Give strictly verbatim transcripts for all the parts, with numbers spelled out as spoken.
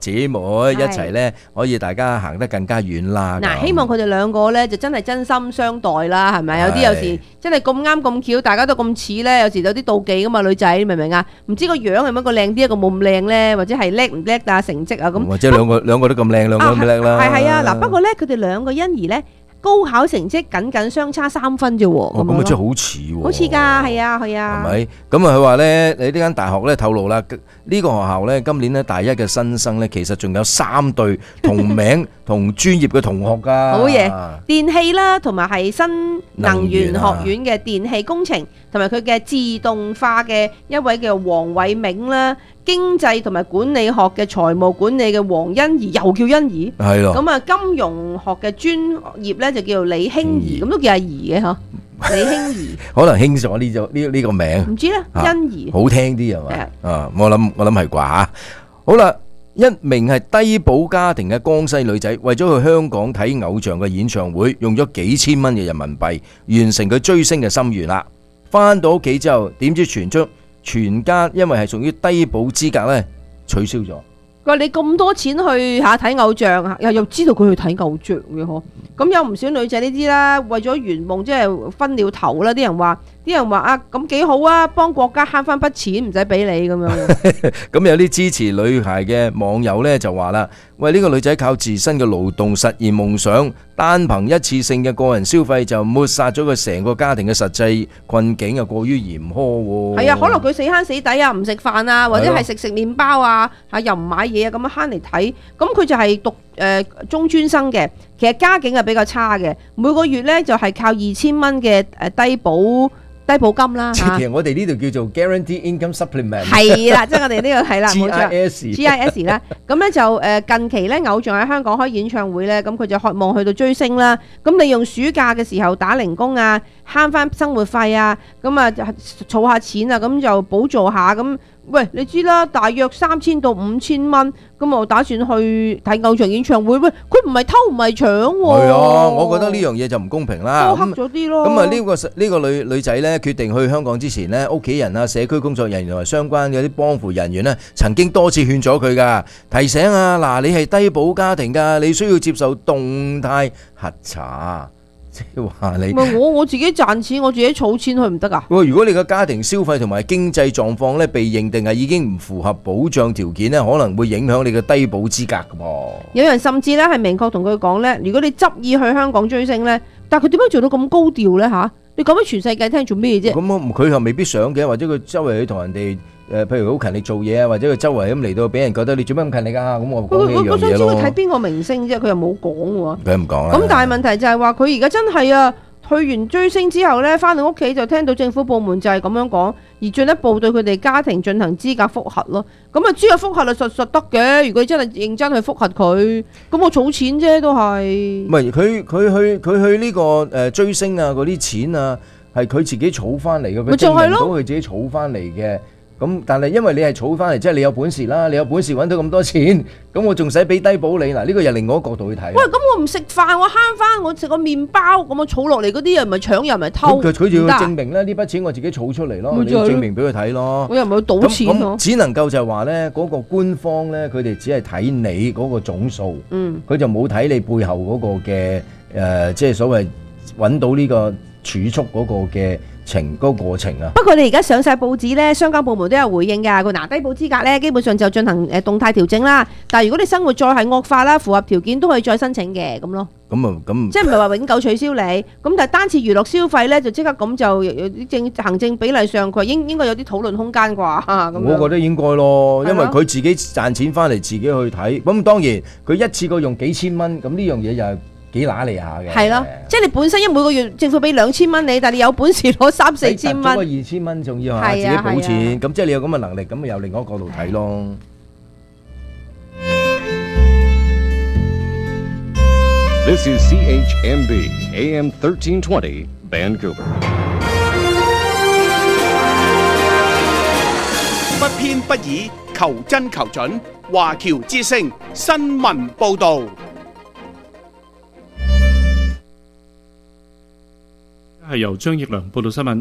姊妹一齊咧，可以大家行得更加遠啦。 嗱，希望佢哋兩個咧就真係真心相待啦，係咪？有啲有時真係咁啱咁巧，大家都咁似咧，有時有啲妒忌噶嘛，女仔明唔明啊？唔知個樣係乜個靚啲，一個冇咁靚咧，或者係叻唔叻啊成績啊咁。 或者兩個兩個都咁靚，兩個都咁叻啦。 係係啊，嗱，不過咧佢哋兩個欣宜咧。高考成績僅僅相差三分啫喎， 哦咁啊真係好似喎， 好似㗎，係啊係啊， 係咪？咁啊佢話咧，你呢間大學咧透露啦，呢個學校咧今年咧大一嘅新生咧，其實仲有三對同名同專業嘅同學㗎。 好嘢，電氣啦，同埋係新能源學院嘅電氣工程，同埋佢嘅自動化嘅一位叫黃偉銘啦。經濟同埋管理學嘅財務管理嘅黃欣怡，又叫欣怡， 係咯。 咁啊，金融學嘅專業咧就叫做李興怡，咁都叫阿怡嘅嗬。李興怡可能興咗呢個呢呢個名， 唔知咧，欣怡好聽啲係嘛？啊，我諗我諗係啩嚇。好啦，一名係低保家庭嘅江西女仔，為咗去香港睇偶像嘅演唱會，用咗幾千蚊嘅人民幣，完成佢追星嘅心願啦。翻到屋企之後，點知傳出全家因為係屬於低保資格咧，取消咗。 佢話你咁多錢去嚇睇偶像，又又知道佢去睇偶像嘅嗬，咁有唔少女仔呢啲啦，為咗圓夢即係分了頭啦。啲人話，啲人話啊，咁幾好啊，幫國家慳翻筆錢，唔使俾你咁樣。 咁有啲支持女孩嘅網友咧就話啦，喂，呢個女仔靠自身嘅勞動實現夢想，單憑一次性嘅個人消費就抹殺咗佢成個家庭嘅實際困境啊，過於嚴苛喎。係啊，可能佢死慳死抵啊，唔食飯啊，或者係食食麵包啊，嚇又唔買嘢啊，咁樣慳嚟睇。咁佢就係讀誒中專生嘅，其實家境係比較差嘅，每個月咧就係靠二千蚊嘅誒低保。低保金啦， 其實我哋呢度叫做 Guarantee Income Supplement， 係啦，即係我哋呢個係啦，冇錯 G I S G I S 啦。咁咧就誒近期咧偶像喺香港開演唱會咧，咁佢就渴望去到追星啦。咁利用暑假嘅時候打零工啊，慳翻生活費啊，咁啊儲下錢啊，咁就補助下咁。喂，你知啦，大約三千到五千蚊，咁我打算去睇偶像演唱會。喂，佢唔係偷唔係搶喎。 係啊，我覺得呢樣嘢就唔公平啦。 多黑咗啲咯。 咁啊，呢個呢個女女仔咧，決定去香港之前咧，屋企人啊、社區工作人員同埋相關嘅啲幫扶人員咧，曾經多次勸咗佢噶，提醒啊，嗱，你係低保家庭噶，你需要接受動態核查。即係話你， 唔係我我自己賺錢，我自己儲錢去唔得啊？ 如果你個家庭消費同埋經濟狀況咧被認定係已經唔符合保障條件咧，可能會影響你嘅低保資格噶噃。有人甚至咧係明確同佢講咧，如果你執意去香港追星咧，但係佢點解做到咁高調咧吓？你講俾全世界聽做咩啫？ 咁佢又未必想嘅，或者佢周圍去同人哋。誒，譬如好勤力做嘢啊，或者佢周圍咁嚟到俾人覺得你做咩咁勤力啊？咁我講呢樣嘢咯。我想知佢睇邊個明星啫，佢又冇講喎。 佢唔講啦。 咁但係問題就係話佢而家真係啊，去完追星之後咧，翻到屋企就聽到政府部門就係咁樣講，而進一步對佢哋家庭進行資格覆核咯。咁啊，資格覆核啊實實得嘅。如果真係認真去覆核佢，咁我儲錢啫都係。唔係佢佢去佢去呢個誒追星啊嗰啲錢啊，係佢自己儲翻嚟嘅，佢證明到佢自己儲翻嚟嘅。咁但係因為你係儲翻嚟，即係你有本事啦，你有本事揾到咁多錢，咁我仲使俾低保你嗱？呢個又另外一個角度去睇。喂，咁我唔食飯，我慳翻，我食個麵包，咁我儲落嚟嗰啲又唔係搶又唔係偷。佢佢就要證明咧，呢筆錢我自己儲出嚟咯，你要證明俾佢睇咯。我又唔係去賭錢咯。只能夠就係話咧，嗰個官方咧，佢哋只係睇你嗰個總數，嗯，佢就冇睇你背後嗰個嘅誒，即係所謂揾到呢個儲蓄嗰個嘅。程嗰個過程啊，不過你而家上晒報紙咧，相關部門都有回應㗎。佢拿低保資格咧，基本上就進行誒動態調整啦。但係如果你生活再係惡化啦，符合條件都可以再申請嘅咁咯。咁啊，咁即係唔係話永久取消你？咁但係單次娛樂消費咧，就即刻咁就有啲政行政比例上，佢應應該有啲討論空間啩？咁我覺得應該咯，因為佢自己賺錢翻嚟自己去睇。咁當然佢一次過用幾千蚊，咁呢樣嘢就係。幾揦你下嘅，係咯，即係你本身因每個月政府俾兩千蚊你，但係你有本事攞三四千蚊，個二千蚊仲要嚇自己補錢，咁即係你有咁嘅能力，咁咪由另外一個角度睇咯。 This is C H M B A M thirteen twenty Vancouver。 不偏不倚，求真求準，華僑之聲新聞報導。 係由張奕良報道新聞。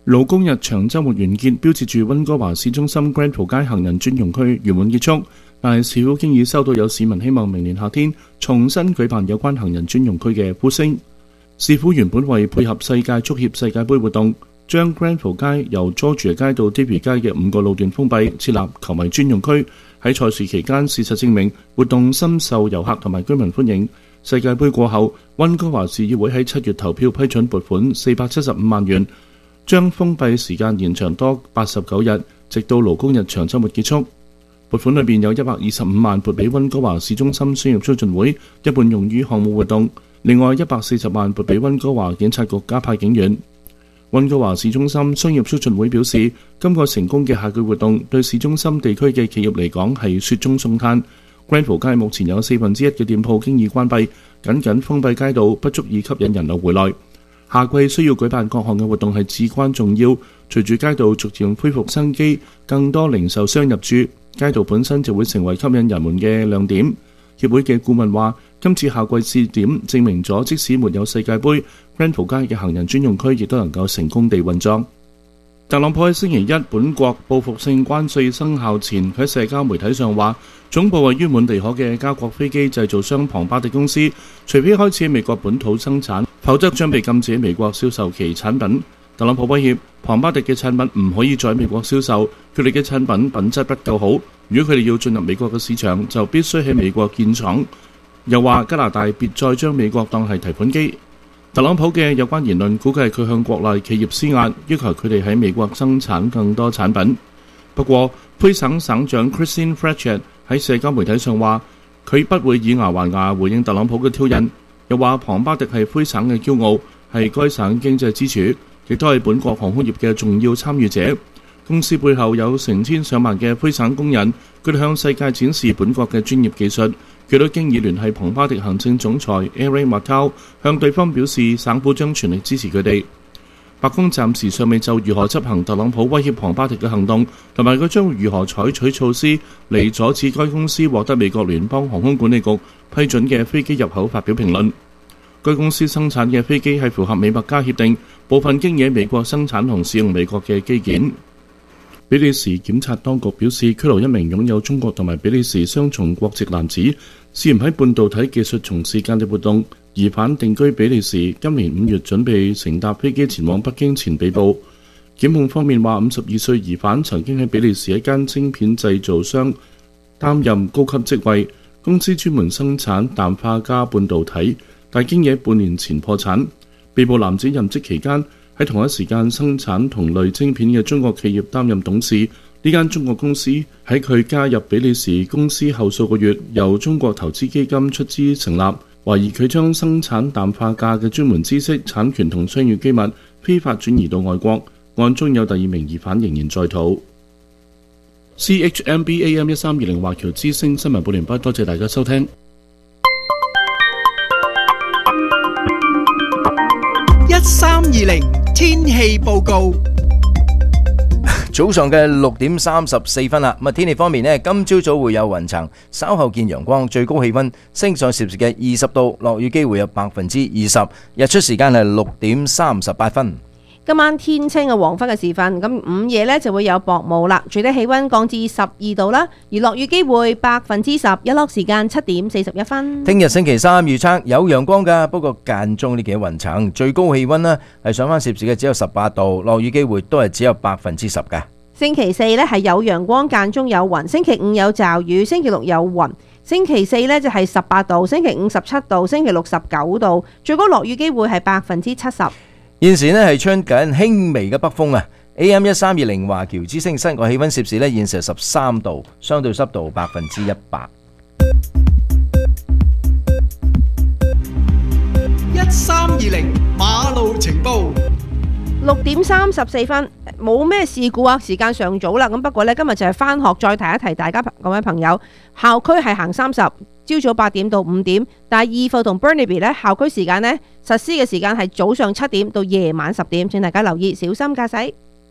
勞工日長週末完結，標誌住溫哥華市中心 Granville 街行人專用區圓滿結束。但係似乎經已收到有市民希望明年夏天重新舉辦有關行人專用區嘅呼聲。市府原本為配合世界足協世界盃活動，將 Granville 街由 Georgia 街到 Davie 街嘅五個路段封閉，設立球迷專用區。喺賽事期間，事實證明活動深受遊客同埋居民歡迎。世界盃過後，溫哥華市議會喺七月投票批准撥款四百七十五萬元，將封閉時間延長多八十九日，直到勞工日長週末結束。撥款裏面有一百二十五萬撥俾溫哥華市中心商業促進會，一半用於項目活動；另外一百四十萬撥俾溫哥華警察局加派警員。溫哥華市中心商業促進會表示，今個成功嘅夏季活動對市中心地區嘅企業嚟講係雪中送炭。Granville 街目前有四分之一嘅店鋪經已關閉，僅僅封閉街道不足以吸引人流回來。夏季需要舉辦各項嘅活動係至關重要。隨住街道逐漸恢復生機，更多零售商入駐，街道本身就會成為吸引人們嘅亮點。協會嘅顧問話，今次夏季試點證明咗，即使沒有世界盃，Granville 街嘅行人專用區亦都能夠成功地運作。特朗普喺星期一本國報復性關稅生效前，喺社交媒體上話，總部位於滿地可嘅加國飛機製造商龐巴迪公司，除非開始喺美國本土生產，否則將被禁止喺美國銷售其產品。特朗普威脅龐巴迪嘅產品唔可以再喺美國銷售，佢哋嘅產品品質不夠好，如果佢哋要進入美國嘅市場，就必須喺美國建廠。又話加拿大別再將美國當係提款機。特朗普嘅有關言論估計佢向國內企業施壓，要求佢哋喺美國生產更多產品。不過，魁省省長 Christine Fletcher 喺社交媒體上話，佢不會以牙還牙回應特朗普嘅挑釁，又話龐巴迪係魁省嘅驕傲，係該省經濟支柱，亦都係本國航空業嘅重要參與者。公司背後有成千上萬嘅魁省工人，佢哋向世界展示本國嘅專業技術。佢都經已聯繫龐巴迪行政總裁 Eric Martel， 向對方表示省府將全力支持佢哋。白宮暫時尚未就如何執行特朗普威脅龐巴迪嘅行動，同埋佢將如何採取措施嚟阻止該公司獲得美國聯邦航空管理局批准嘅飛機入口發表評論。該公司生產嘅飛機係符合美墨加協定，部分經野美國生產同使用美國嘅機件。比利時檢察當局表示，拘留一名擁有中國同埋比利時雙重國籍男子，涉嫌喺半導體技術從事間諜活動。疑犯定居比利時，今年五月準備乘搭飛機前往北京前被捕。檢控方面話，五十二歲疑犯曾經喺比利時一間晶片製造商擔任高級職位，公司專門生產氮化鎵半導體，但經喺半年前破產。被捕男子任職期間，喺同一時間生產同類晶片嘅中國企業擔任董事。呢間中國公司喺佢加入比利時公司後數個月，由中國投資基金出資成立，懷疑佢將生產氮化鎵嘅專門知識、產權同商業機密非法轉移到外國。案中有第二名疑犯仍然在逃。C H M B A M 一三二零華僑之聲新聞報完畢，多謝大家收聽。 一三二零天氣報告。 早上嘅六點三十四分啦，咁啊天氣方面呢，今朝早會有雲層，稍後見陽光，最高氣溫升上攝氏嘅二十度，落雨機會有百分之二十，日出時間係六點三十八分。 今晚天清嘅黃昏嘅時分，咁午夜呢就會有薄霧啦，最低氣溫降至十二度啦，而落雨機會百分之十，日落時間七點四十一分。 聽日星期三預測有陽光噶，不過間中呢幾雲層，最高氣溫呢係上翻攝氏嘅只有十八度，落雨機會都係只有百分之十嘅。 星期四呢係有陽光間中有雲，星期五有驟雨，星期六有雲，星期四呢就係十八度，星期五十七度，星期六十九度，最高落雨機會係百分之七十。 現時呢係吹緊輕微嘅北風啊。A M 一三二零華僑之聲室外氣溫攝氏呢現時係十三度，相對濕度百分之一百。 一三二零馬路情報。 六點三十四分，冇咩事故啊，時間尚早啦。咁不過呢，今日就係返學，再提一提大家各位朋友，校區係行三十，朝早八點到五點，但係義埠同 Burnaby 呢，校區時間呢，實施嘅時間係早上七點到夜晚十點，請大家留意，小心駕駛。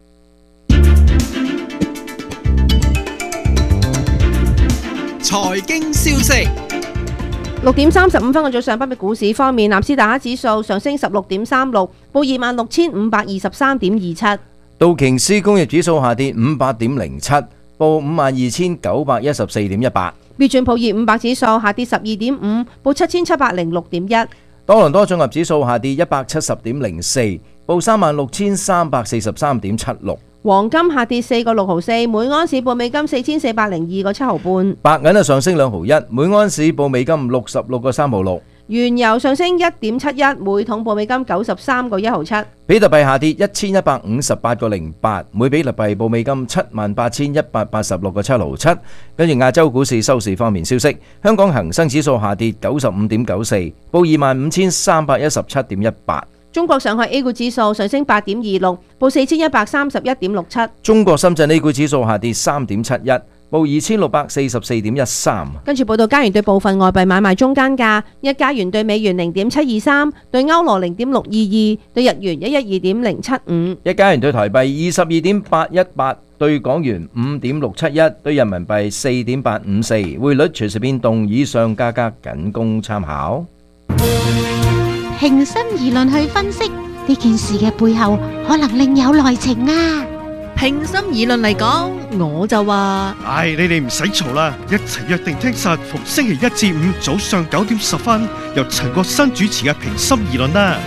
財經消息。 六點三十五分嘅早上，北美股市方面，納斯達克指數上升十六點三六，報二萬六千五百二十三點二七。 道瓊斯工業指數下跌五百點零七，報五萬二千九百一十四點一八。 標準普爾五百指數下跌十二點五，報七千七百零六點一。 多倫多綜合指數下跌一百七十點零四，報三萬六千三百四十三點七六。 黃金下跌四個六毫四，每盎司報美金四千四百零二個七毫半。 白銀啊上升兩毫一，每盎司報美金六十六個三毫六。 原油上升一點七一，每桶報美金九十三個一毫七。 比特幣下跌一千一百五十八個零八，每比特幣報美金七萬八千一百八十六個七毫七。跟住亞洲股市收市方面消息，香港恒生指數下跌九十五點九四，報二萬五千三百一十七點一八。 中國上海 A 股指數上升八點二六，報四千一百三十一點六七。 中國深圳 A 股指數下跌三點七一，報二千六百四十四點一三。 跟住報道加元對部分外幣買賣中間價：一加元對美元零點七二三，對歐羅零點六二二，對日元一一二點零七五。 一加元對台幣二十二點八一八，對港元五點六七一，對人民幣四點八五四。匯率隨時變動，以上價格僅供參考。 平心而論去分析呢件事嘅背後，可能另有內情啊！ 平心而論嚟講，我就話： 唉，你哋唔使嘈啦，一齊約定聽實逢星期一至五早上九點十分，由陳國新主持嘅平心而論啦。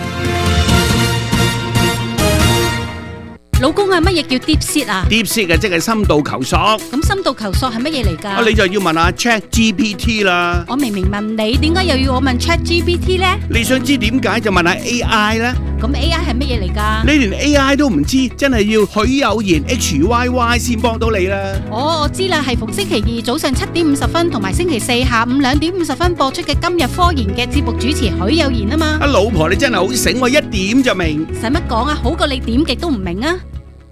老公啊，乜嘢叫 deep sea 啊 ？deep sea 嘅即係深度求索。 咁深度求索係乜嘢嚟㗎？ 啊，你就要問下 Chat G P T 啦。 我明明問你，點解又要我問 Chat G P T 呢？ 你想知點解就問下 A I 啦。 咁 A I 係乜嘢嚟㗎？ 你連 A I 都唔知，真係要許有言 H Y Y 先幫到你啦。 哦，我知啦，係逢星期二早上七點五十分同埋星期四下午兩點五十分播出嘅今日科研嘅節目主持許有言啊嘛。 啊，老婆你真係好醒喎，一點就明。 使乜講啊？好過你點極都唔明啊！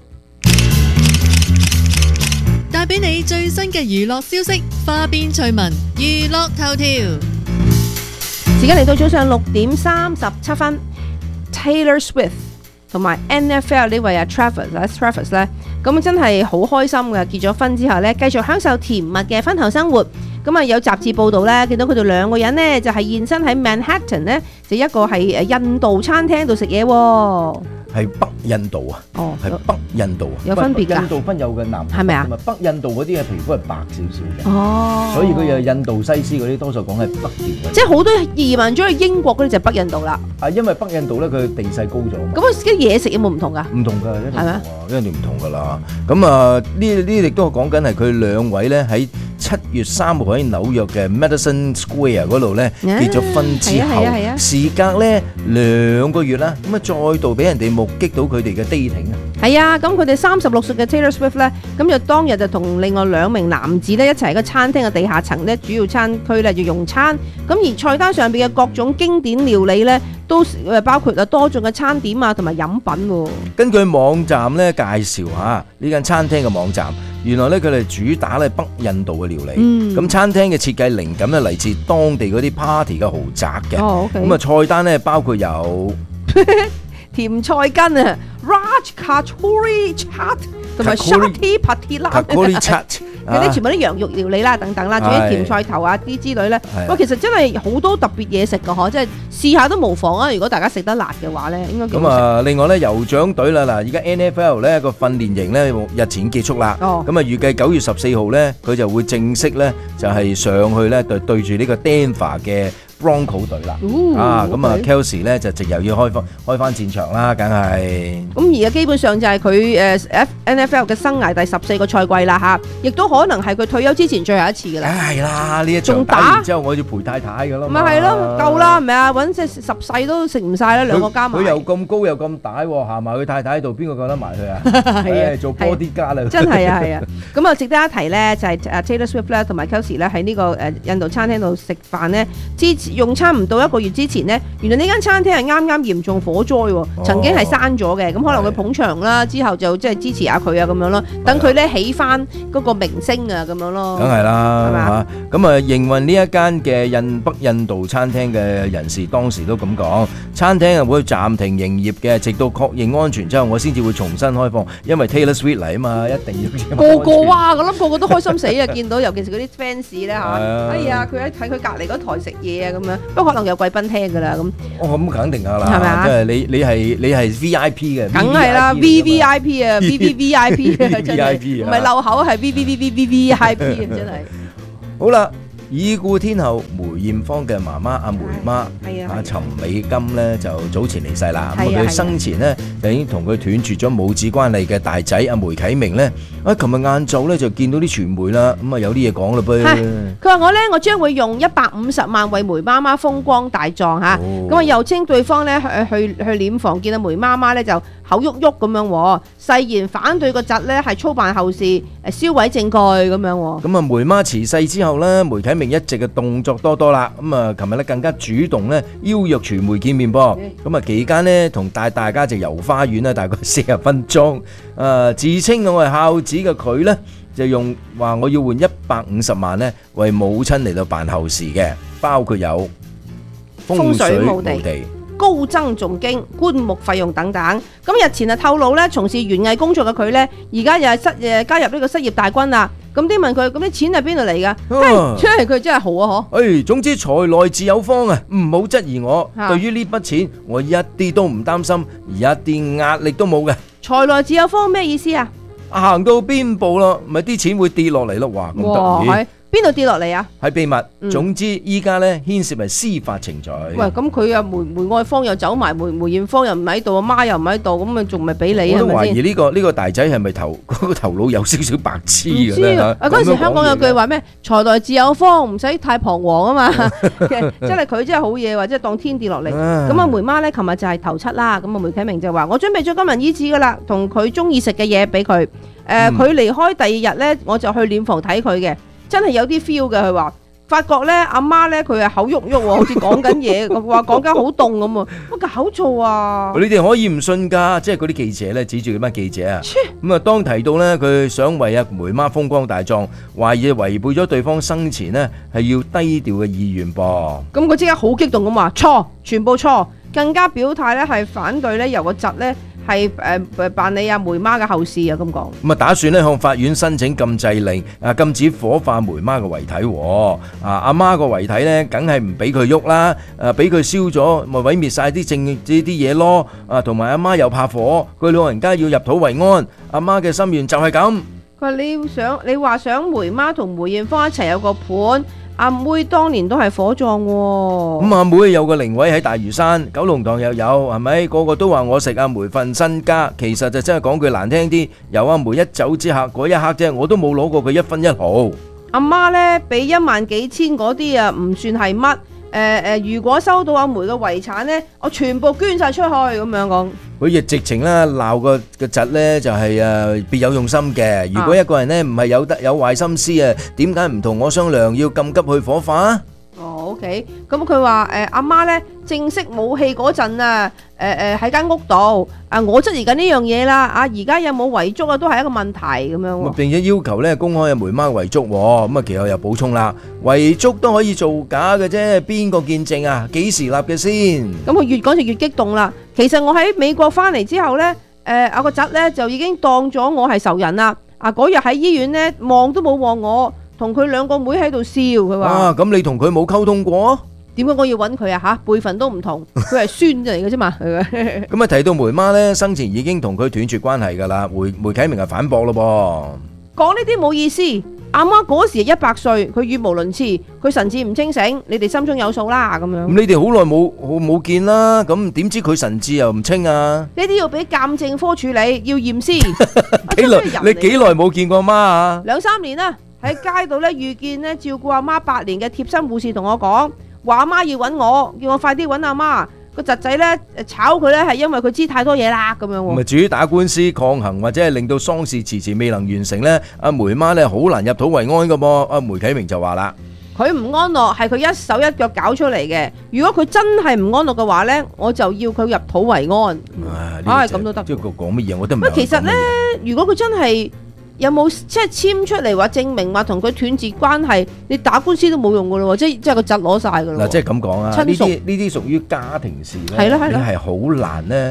帶俾你最新嘅娛樂消息，花邊趣聞，娛樂頭條。 時間嚟到早上六點三十七分 ，Taylor Swift 同埋 N F L 呢位阿 Travis 啊 Travis 咧，咁真係好開心嘅。結咗婚之後咧，繼續享受甜蜜嘅婚後生活。咁啊，有雜誌報道咧，見到佢哋兩個人呢，就係現身喺 Manhattan 呢，就一個係誒印度餐廳度食嘢喎。 係北印度啊， 哦， 係北印度啊， 有分別㗎。 印度分有嘅南係咪啊？ 北印度嗰啲嘅皮膚係白少少嘅， 哦， 所以佢有印度西施嗰啲多數講係北邊嘅。 即係好多移民咗去英國嗰啲就係北印度啦。 啊，因為北印度咧佢地勢高咗嘛。 咁佢啲嘢食有冇唔同㗎？ 唔同㗎，一定唔同啊， 係一定唔同㗎啦。咁啊，呢呢亦都講緊係佢兩位咧喺七月三號喺紐約嘅 Madison Square 嗰度咧結咗婚之後，時隔咧兩個月啦，咁啊再度俾人哋目擊到佢哋嘅 dating 啊。 係啊，咁佢哋三十六歲嘅 Taylor Swift 咧，咁就當日就同另外兩名男子咧一齊喺個餐廳嘅地下層咧主要餐區咧要用餐，咁而菜單上邊嘅各種經典料理咧都誒包括啊多種嘅餐點啊同埋飲品喎。 根據網站咧介紹下呢間餐廳嘅網站，原來咧佢哋主打咧北印度嘅料理，咁、嗯、餐廳嘅設計靈感咧嚟自當地嗰啲 party 嘅豪宅嘅，咁啊、 哦 okay、 菜單咧包括有甜菜根啊 Raj Kachori Chat 同埋 Shati Patila 嗰啲全部啲羊肉料理啦等等啦，仲有甜菜頭啊啲之類咧。喂，其實真係好多特別嘢食㗎嗬，即係試下都無妨啊！如果大家食得辣嘅話咧，應該幾好食。 咁啊，另外咧酋長隊啦，嗱，而家 N F L 咧個訓練營咧日前結束啦。哦。咁啊，預計九月十四號咧，佢就會正式咧就係上去咧對對住呢個 Denver 嘅Bronco 隊啦，啊咁啊 Kelsey 咧就直又要開翻開翻戰場啦，梗係。咁而家基本上就係佢誒 N F L 嘅生涯第十四個賽季啦嚇，亦都可能係佢退休之前最後一次㗎啦。梗係啦，呢一場打完之後我要陪太太㗎啦。咪係咯，夠啦，係咪啊？揾即係十世都食唔晒啦，兩個加埋。佢又咁高又咁大喎，行埋佢太太喺度，邊個夠得埋佢啊？係啊，做 bodyguard啦。真係啊，係啊。咁啊，值得一提咧，就係誒 Taylor Swift 咧同埋 Kelsey 咧喺呢個誒印度餐廳度食飯咧，之前用餐唔到一個月之前呢，原來呢間餐廳係啱啱嚴重火災喎，曾經係閂咗嘅，咁可能佢捧場啦，之後就即係支持下佢啊咁樣咯，等佢咧起翻嗰個明星啊咁樣咯。梗係啦，係嘛？咁啊，營運呢一間嘅印北印度餐廳嘅人士當時都咁講，餐廳係會暫停營業嘅，直到確認安全之後，我先至會重新開放，因為 Taylor Swift 嚟啊嘛，一定要個個哇，我諗個個都開心死啊！見到尤其是嗰啲 fans 咧嚇，哎呀，佢喺喺佢隔離嗰台食嘢啊咁咁樣，不過可能有貴賓廳噶啦咁。 哦，咁肯定噶啦， 係咪啊即係你你係你係 V I P 嘅， 梗係啦 ，V V I P 啊，V V V I P 啊，真 V V I P 係啊唔係漏口，係 V V V V V V I P 啊，真係。 好啦。已故天后梅艷芳嘅媽媽阿梅媽， 係啊阿陳美金咧就早前離世啦。咁係啊佢生前咧就已經同佢斷絕咗母子關係嘅大仔阿梅啟明咧，啊，琴日晏晝咧就見到啲傳媒啦，咁啊有啲嘢講啦噃。 佢話我咧，我將會用一百五十萬為梅媽媽風光大葬嚇，咁啊又稱對方咧去去去殮房見到梅媽媽咧就口喐喐咁樣喎，誓言反對個侄咧係操辦後事，誒銷毀證據咁樣喎。 咁啊梅媽辭世之後咧，梅啟明一直嘅動作多多啦，咁啊琴日咧更加主動咧邀約傳媒見面噃，咁啊期間咧同帶大家就遊花園啦，大概四十分鐘，誒自稱我係孝子嘅佢咧就用話我要換一百五十萬咧為母親嚟到辦後事嘅，包括有風水墓地。 高增重經、棺木費用等等。咁日前啊透露咧，從事園藝工作嘅佢咧，而家又係失誒加入呢個失業大軍啦。咁啲問佢，咁啲錢係邊度嚟㗎？出嚟佢真係好啊！嗬。 誒，總之財來自有方啊，唔好質疑我。 啊對於呢筆錢，我一啲都唔擔心，一啲壓力都冇嘅。 財來自有方咩意思啊？ 行到邊步咯，咪啲錢會跌落嚟咯。哇，咁哇， 得意喺。邊度跌落嚟啊？ 係秘密。 嗯總之依家咧牽涉係司法程序。 喂，咁佢啊梅梅愛芳又走埋，梅梅艷芳又唔喺度，阿媽又唔喺度，咁啊仲咪俾你我都懷係咪先？ 疑呢個呢個大仔係咪頭嗰個頭腦有少少白痴唔嘅咧嚇？ 知啊！啊嗰陣時香港有句話咩？財來自有方，唔使太彷徨啊嘛。真係佢真係好嘢喎，即係當天跌落嚟。 唉咁啊梅媽咧，琴日就係頭七啦。咁啊梅啟明就話：我準備咗金銀衣紙噶啦，同佢中意食嘅嘢俾佢。誒，佢離開第二日咧，我就去殮房睇佢嘅。真係有啲 feel 嘅，佢話發覺咧阿媽咧佢係口喐喐喎，好似講緊嘢，佢話講緊好凍咁喎，乜搞錯啊？ 你哋可以唔信㗎，即係嗰啲記者咧指住嗰班記者啊，咁啊當提到咧佢想為阿梅媽風光大葬，懷疑違背咗對方生前呢係要低調嘅意願噃。 咁佢即刻好激動咁話錯，全部錯，更加表態咧係反對咧由個侄咧係誒誒辦理阿梅媽嘅後事啊咁講。 咁啊打算咧向法院申請禁制令，啊禁止火化梅媽嘅遺體喎。啊阿媽個遺體咧，梗係唔俾佢喐啦，誒俾佢燒咗，咪毀滅晒啲證呢啲嘢咯。啊同埋阿媽又怕火，佢老人家要入土為安，阿媽嘅心願就係咁。 佢話你想你話想梅媽同梅艷芳一齊有個伴。阿妹當年都係火葬喎， 咁阿妹有個靈位喺大嶼山，九龍塘又有，係咪？個個都話我食阿梅份身家，其實就真係講句難聽啲，由阿梅一走之客嗰一刻啫，我都冇攞過佢一分一毫。 阿媽呢，俾一萬幾千嗰啲啊，唔算係乜。誒誒，如果收到阿梅嘅遺產呢，我全部捐晒出去咁樣講。 佢亦直情啦鬧個個侄呢，就係誒別有用心嘅。如果一個人呢唔係有得有壞心思啊，點解唔同我商量要咁急去火化？ 哦，OK，咁佢話誒阿媽咧正式冇氣嗰陣啊，誒誒喺間屋度，啊我質疑緊呢樣嘢啦，啊而家有冇遺囑啊都係一個問題咁樣喎。 並且要求咧公開阿梅媽嘅遺囑，咁啊其後又補充啦，遺囑都可以造假嘅啫，邊個見證啊？幾時立嘅先？ 咁佢越講就越激動啦。其實我喺美國翻嚟之後咧，誒阿個侄咧就已經當咗我係仇人啦。啊嗰日喺醫院咧望都冇望我。同佢兩個妹喺度笑，佢話： 啊，咁你同佢冇溝通過？ 點解我要揾佢啊？嚇，輩份都唔同，佢係孫嚟嘅啫嘛。 咁啊，提到梅媽咧，生前已經同佢斷絕關係㗎啦。梅梅啟明係反駁咯噃。講呢啲冇意思。阿媽嗰時一百歲，佢語無倫次，佢神志唔清醒，你哋心中有數啦咁樣。 咁你哋好耐冇冇見啦，咁點知佢神志又唔清啊？ 呢啲要俾鑑證科處理，要驗屍。 幾耐？你幾耐冇見過阿媽啊？ 兩三年啦。喺街度咧遇見咧照顧阿媽八年嘅貼身護士同我講，話阿媽要揾我，叫我快啲揾阿媽。個侄仔咧炒佢咧係因為佢知太多嘢啦咁樣喎。 咪至於打官司抗衡或者係令到喪事遲遲未能完成咧，阿梅媽咧好難入土為安噶噃。阿梅啟明就話啦， 佢唔安樂係佢一手一腳搞出嚟嘅。如果佢真係唔安樂嘅話咧，我就要佢入土為安。唉，咁都得。 即係佢講乜嘢我都唔明。 不過其實咧，如果佢真係有冇即係簽出嚟話證明話同佢斷絕關係，你打官司都冇用噶咯，即係即係個侄攞晒噶咯。 嗱，即係咁講啊，呢啲呢啲屬於家庭事咧， 係啦係啦， 你係好難咧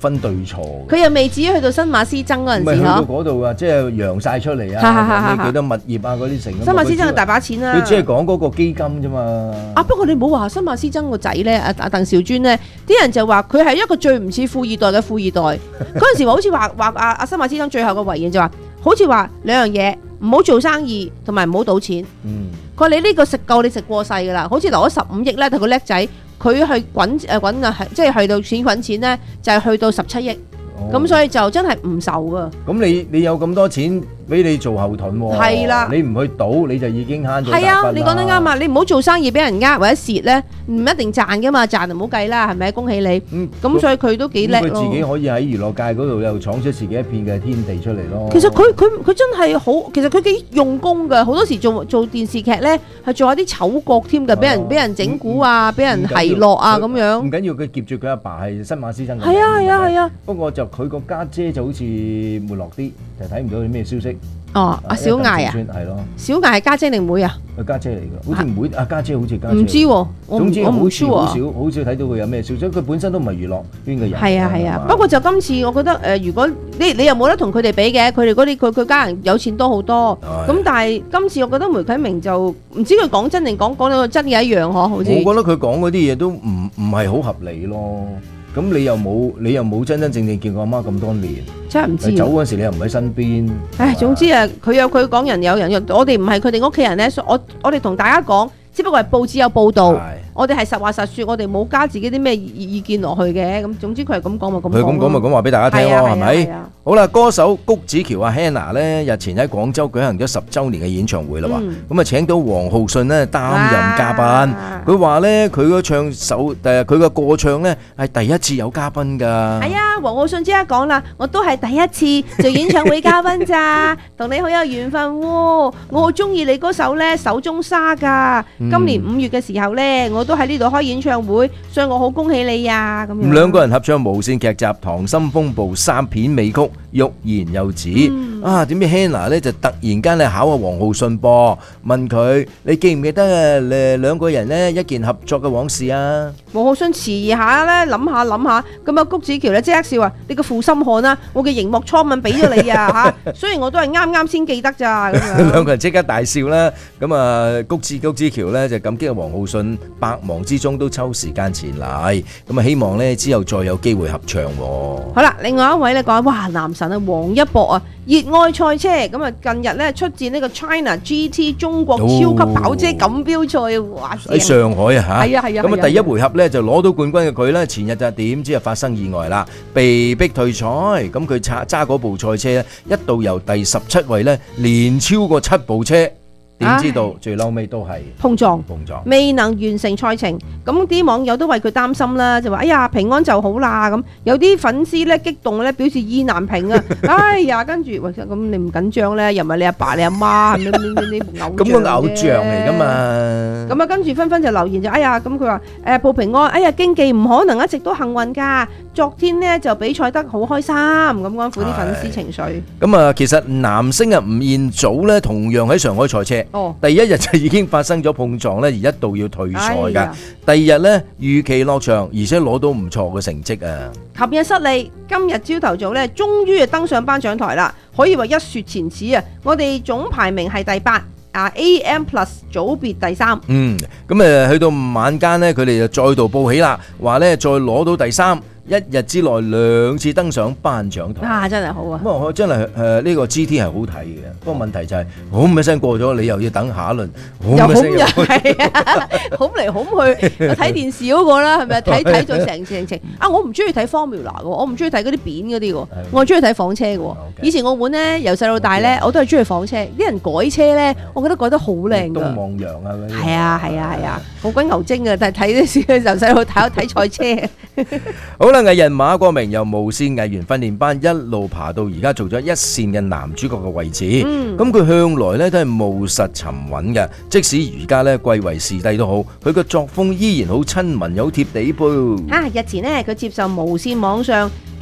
分對錯嘅。 佢又未至於去到新馬師曾嗰陣時唔係去到嗬。 嗰度啊，即係揚晒出嚟係係係啊！ 係你幾多物業啊嗰啲成咁。 新馬師曾係大把錢啦。 佢只係講嗰個基金啫嘛。 啊，不過你唔好話新馬師曾個仔咧，阿阿鄧兆尊咧，啲人就話佢係一個最唔似富二代嘅富二代。嗰陣時話好似話話阿阿新馬師曾最後嘅遺言就話，好似話兩樣嘢，唔好做生意同埋唔好賭錢。 嗯。 佢話你呢個食夠你食過世㗎啦，好似留咗十五億咧，但佢叻仔，佢去滾誒滾啊，即係去到錢滾錢咧，就係去到十七億。咁所以就真係唔受噶。 咁你你有咁多錢俾你做後盾喎， 係啦， 你唔去賭你就已經慳咗大筆啦。 係啊，你講得啱啊！你唔好做生意俾人呃或者蝕咧，唔一定賺噶嘛，賺就唔好計啦，係咪？恭喜你。 嗯， 咁所以佢都幾叻咯。 佢自己可以喺娛樂界嗰度又闖出自己一片嘅天地出嚟咯。 其實佢佢佢真係好，其實佢幾用功㗎。好多時做做電視劇咧，係做下啲丑角添㗎，俾人俾人整蠱啊，俾人奚落啊咁樣。 唔緊要，佢夾住佢阿爸係新馬師曾。 係啊係啊係啊。 不過就佢個家姐就好似沒落啲，就睇唔到佢咩消息。 哦，阿小艾啊， 係咯。 小艾係家姐定妹啊？ 佢家姐嚟㗎，好似妹啊，家姐好似家姐。 唔知喎，我總之我唔好 sure 少好少好少睇到佢有咩消息，佢本身都唔係娛樂圈嘅人。 係啊係啊，不過就今次我覺得誒，如果你你又冇得同佢哋比嘅，佢哋嗰啲佢佢家人有錢多好多。咁但係今次我覺得梅啟明就唔知佢講真定講講到真嘅一樣嗬，好似。 我覺得佢講嗰啲嘢都唔唔係好合理咯。咁你又冇你又冇真真正正見過阿媽咁多年， 真係唔知。 走嗰時你又唔喺身邊。 唉，總之啊，佢有佢講，人有人有，我哋唔係佢哋屋企人咧，我我哋同大家講，只不過係報紙有報導，我哋係實話實説，我哋冇加自己啲咩意意見落去嘅。咁總之佢係咁講咪咁講。 佢咁講咪咁話俾大家聽咯，係咪？ 啊、 好啦，歌手谷子喬阿 Hannah 咧，日前喺廣州舉行咗十週年嘅演唱會啦喎，咁、嗯、啊請到黃浩信咧擔任嘉賓。佢話咧佢個唱首誒佢個歌唱咧係第一次有嘉賓㗎。 係啊，黃浩信即刻講啦，我都係第一次做演唱會嘉賓咋，同你好有緣分喎、哦。我好中意你嗰首咧手中沙㗎。今年五月嘅時候咧，我都喺呢度開演唱會，所以我好恭喜你啊！咁樣。 咁兩個人合唱無線劇集《溏心風暴》三片尾曲，欲言又止。嗯、啊，點知 Hannah 咧就突然間咧考下黃浩信噃，問佢你記唔記得啊？誒兩個人咧一件合作嘅往事啊？ 黃浩信遲下咧諗下諗下，咁啊谷子喬咧即刻笑話：你個負心漢啊！我嘅熒幕初吻俾咗你啊嚇！雖然我都係啱啱先記得咋咁樣。 兩個人即刻大笑啦！咁啊谷子谷子喬咧就感激黃浩信百忙之中都抽時間前嚟，咁啊希望咧之後再有機會合唱喎。 好啦，另外一位咧講哇男神啊王一博啊，熱愛賽車，咁啊近日咧出戰呢個 China G T 中國超級跑車錦標賽，哇！ 喺上海啊嚇， 係啊係啊， 咁啊第一回合咧就攞到冠軍嘅佢咧，前日就點知啊發生意外啦，被逼退賽。咁佢揸揸嗰部賽車咧，一度由第十七位咧連超過七部車。點知道最嬲尾都係碰撞， 碰撞未能完成賽程。咁啲網友都為佢擔心啦，就話：哎呀，平安就好啦。咁有啲粉絲咧激動咧，表示意難平啊！哎呀，跟住喂，咁你唔緊張咧？又唔係你阿爸、你阿媽，你你你偶像啫。 咁個偶像嚟噶嘛？ 咁啊，跟住紛紛就留言就：哎呀，咁佢話誒報平安，哎呀，競技唔可能一直都幸運㗎。昨天呢就比賽得好開心，咁安撫啲粉絲情緒。 咁啊，其實男星啊吳彥祖咧，同樣喺上海賽車。哦，第一日就已經發生咗碰撞咧，而一度要退賽㗎。哎、第二日咧如期落場，而且攞到唔錯嘅成績啊！ 琴日失利，今日朝頭早咧，終於啊登上頒獎台啦，可以話一雪前恥啊！我哋總排名係第八，啊 A M Plus 組別第三。嗯， 咁誒去到晚間咧，佢哋就再度報喜啦，話咧再攞到第三。一日之內兩次登上頒獎台啊！真係好啊！ 咁啊，我真係誒呢個 G T 係好睇嘅，不過問題就係轟一聲過咗，你又要等下一輪， 又轟又係啊！轟嚟轟去，睇電視嗰個啦，係咪睇睇咗成成程啊！我唔中意睇 Formula 嘅，我唔中意睇嗰啲扁嗰啲嘅，我係中意睇房車嘅。以前澳門咧，由細到大咧，我都係中意房車。啲人改車咧，我覺得改得好靚㗎。 東望洋啊嗰啲。係啊係啊係啊，好鬼牛精啊！但係睇啲由細到大睇賽車。 好啦，藝人馬國明由無線藝員訓練班一路爬到而家做咗一線嘅男主角嘅位置，咁佢、嗯、向來咧都係務實沉穩嘅，即使而家咧貴為視帝都好，佢個作風依然好親民，有貼地噃。 啊，日前呢，佢接受無線網上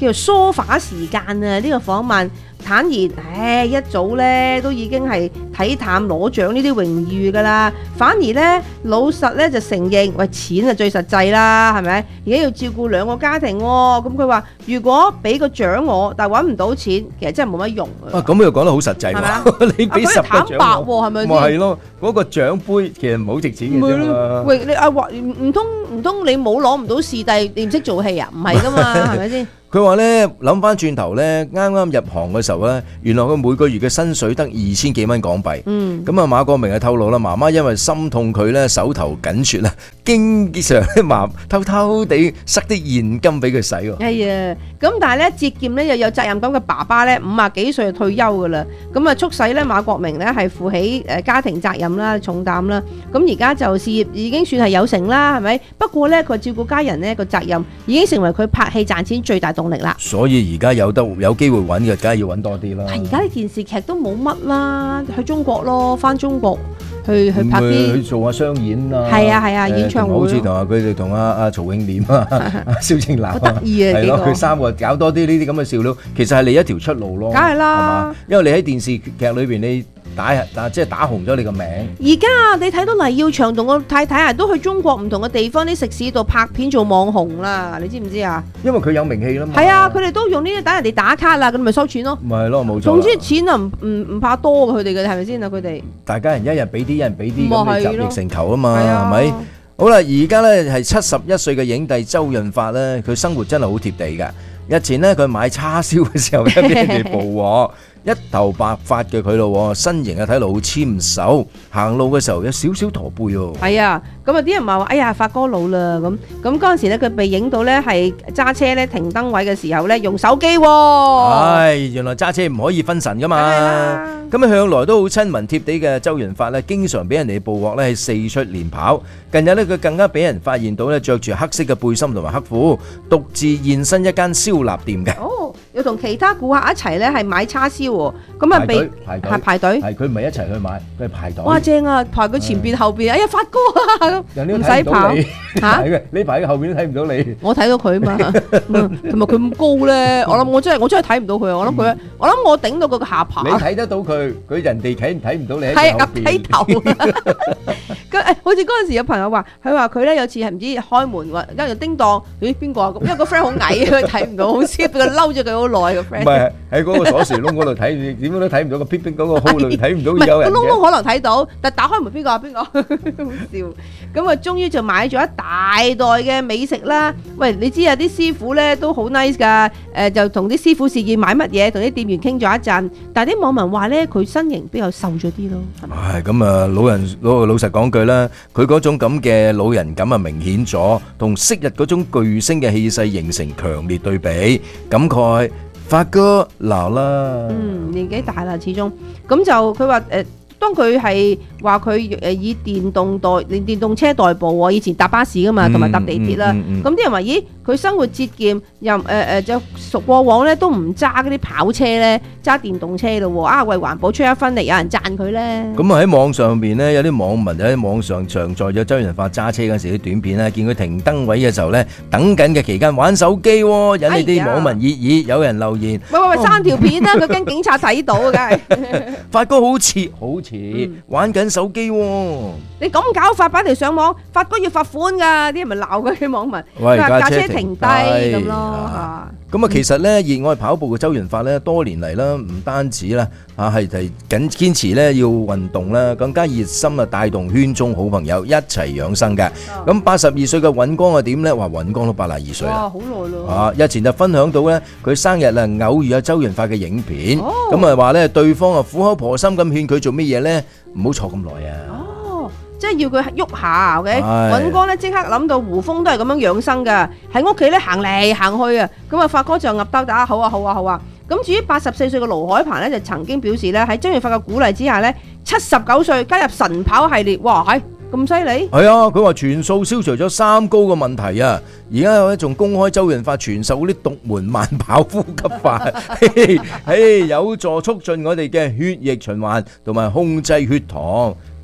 叫做梳化時間啊！呢、這個訪問坦言，唉，一早咧都已經係睇淡攞獎呢啲榮譽噶啦，反而咧老實咧就承認，喂，錢啊最實際啦，係咪？而家要照顧兩個家庭喎、哦，咁佢話如果俾個獎我，但係揾唔到錢，其實真係冇乜用啊！咁又講得好實際喎，你俾十個獎我， 係咪先？ 咪係咯，嗰、那個獎杯其實唔好值錢嘅啫嘛。 喂，你啊話唔通唔通你冇攞唔到視帝，你唔識做戲啊？唔係噶嘛，係咪先？ 佢話咧諗翻轉頭咧，啱啱入行嘅時候咧，原來佢每個月嘅薪水得二千幾蚊港幣。嗯，咁啊馬國明係透露啦，媽媽因為心痛佢咧手頭緊絀啦，經常咧媽偷偷地塞啲現金俾佢使喎。 係啊，咁但係咧節儉咧又有責任感嘅爸爸咧，五啊幾歲就退休噶啦，咁啊促使咧馬國明咧係負起誒家庭責任啦、重擔啦。咁而家就事業已經算係有成啦，係咪？不過咧佢照顧家人咧個責任已經成為佢拍戲賺錢最大動力啦， 所以而家有得有機會揾嘅，梗係要揾多啲啦。 而家啲電視劇都冇乜啦，去中國咯，翻中國去去拍啲去做下商演啊， 係啊係啊，演唱會好似同阿佢哋同阿阿曹永廉啊、蕭正楠， 好得意啊， 係咯，佢三個搞多啲呢啲咁嘅笑料，其實係你一條出路咯， 梗係啦， 係嘛？因為你喺電視劇裏邊你。打打即係打紅咗你個名。 而家你睇到黎耀祥同個太太啊，都去中國唔同嘅地方啲食肆度拍片做網紅啦，你知唔知啊？ 因為佢有名氣啦嘛。 係啊，佢哋都用呢啲等人哋打卡啦，咁咪收錢咯。 咪係咯，冇錯。 總之錢啊唔唔唔怕多嘅佢哋嘅係咪先啊？佢哋大家人一人俾啲，一人俾啲，咁你集腋成裘啊嘛， 係係咪？好啦，而家咧係七十一歲嘅影帝周潤發咧，佢生活真係好貼地㗎。日前咧佢買叉燒嘅時候咧，俾人哋捕獲。一頭白髮嘅佢咯，身形啊睇落好纖瘦，行路嘅時候有少少駝背喎。 係啊，咁啊啲人話話，哎呀發哥老啦咁，咁嗰陣時咧佢被影到咧係揸車咧停燈位嘅時候咧用手機喎。 唉，原來揸車唔可以分神噶嘛。咁啊向來都好親民貼地嘅周潤發咧，經常俾人哋捕獲咧係四出連跑。近日咧佢更加俾人發現到咧着住黑色嘅背心同埋黑褲，獨自現身一間燒臘店嘅。 哦，要同其他顧客一齊咧係買叉燒。咁啊，被排排隊， 係佢唔係一齊去買，佢係排隊。 哇，正啊！排佢前邊後邊，哎呀，發哥啊，咁唔使跑嚇。你排喺後邊都睇唔到你。 我睇到佢嘛，同埋佢咁高咧，我諗我真係我真係睇唔到佢啊！我諗佢，我諗我頂到佢個下巴。 你睇得到佢，佢人哋睇唔睇唔到你喺係岌起頭。咁誒，好似嗰陣時有朋友話，佢話佢咧有次係唔知開門話，跟住叮當，咦邊個啊？因為個 friend 好矮，佢睇唔到，好似佢嬲咗佢好耐個 friend。 唔係喺嗰個鎖匙窿嗰度睇。點樣都睇唔到個 pin pin 嗰個 hole 裏睇唔到有人嘅。個窿窿可能睇到，但打開門邊個啊？邊個？好笑。咁啊，終於就買咗一大袋嘅美食啦。喂，你知啊，啲師傅咧都好 nice 㗎。誒，就同啲師傅示意買乜嘢，同啲店員傾咗一陣。但係啲網民話咧，佢身形比較瘦咗啲咯。 係咁啊，老人老老實講句啦，佢嗰種咁嘅老人感啊明顯咗，同昔日嗰種巨星嘅氣勢形成強烈對比，感慨。發哥老啦， 嗯，年紀大啦，始終咁就佢話誒，當佢係話佢誒以電動代電電動車代步喎，以前搭巴士噶嘛，同埋搭地鐵啦，咁啲人話咦，佢生活節儉，又誒誒就熟過往咧，都唔揸嗰啲跑車咧，揸電動車咯喎，啊為環保出一分力，有人讚佢咧。咁啊喺網上邊咧，有啲網民就喺網上上載咗周潤發揸車嗰時啲短片咧，見佢停燈位嘅時候咧，等緊嘅期間玩手機喎，引嚟啲網民熱議，有人留言： 喂喂喂，刪條片啦，佢驚警察睇到啊，梗係。 發哥好似好似玩緊手機喎， 你咁搞法擺條上網，發哥要罰款㗎，啲人咪鬧佢啲網民， 喂架車停低咁咯嚇。 咁啊，其實咧熱愛跑步嘅周潤發咧，多年嚟啦，唔單止啦嚇係係緊堅持咧要運動啦，更加熱心啊帶動圈中好朋友一齊養生嘅。咁八十二歲嘅尹光係點咧？話尹光都八十二歲啦， 哇，好耐咯。 啊，日前就分享到咧佢生日啊偶遇阿周潤發嘅影片，咁啊話咧對方啊苦口婆心咁勸佢做乜嘢咧？唔好坐咁耐啊！ 哦，即係要佢喐下，OK？尹光咧即刻諗到胡楓都係咁樣養生噶，喺屋企咧行嚟行去啊，咁啊發哥就岌兜打好啊好啊好啊！咁至於八十四歲嘅盧海鵬咧，就曾經表示咧喺周潤發嘅鼓勵之下咧，七十九歲加入晨跑系列，哇係咁犀利！係啊，佢話全數消除咗三高嘅問題啊！而家咧仲公開周潤發傳授嗰啲獨門慢跑呼吸法，嘿，有助促進我哋嘅血液循環同埋控制血糖。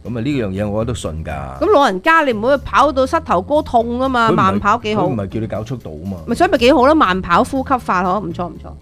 咁啊呢樣嘢我覺得信㗎。 咁老人家你唔好去跑到膝頭哥痛啊嘛， 佢唔係慢跑幾好。 佢唔係叫你搞速度啊嘛。 咪所以咪幾好咯，慢跑呼吸法嗬，唔錯唔錯。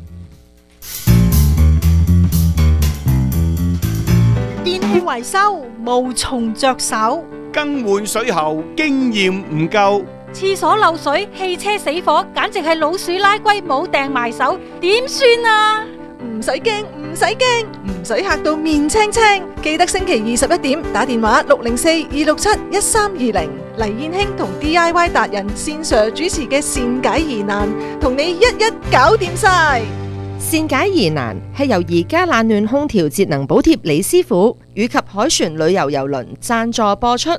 電器維修無從着手， 更換水喉經驗唔夠， 廁所漏水、汽車死火，簡直係老鼠拉龜冇掟埋手，點算啊？ 唔使驚，唔使驚，唔使嚇到面青青。記得星期二十一點打電話六零四二六七一三二零，黎燕卿同 D I Y 達人線上主持嘅善解疑難，同你一一搞掂晒。 善解疑難係由而家冷暖空調節能補貼李師傅以及海船旅遊郵輪贊助播出。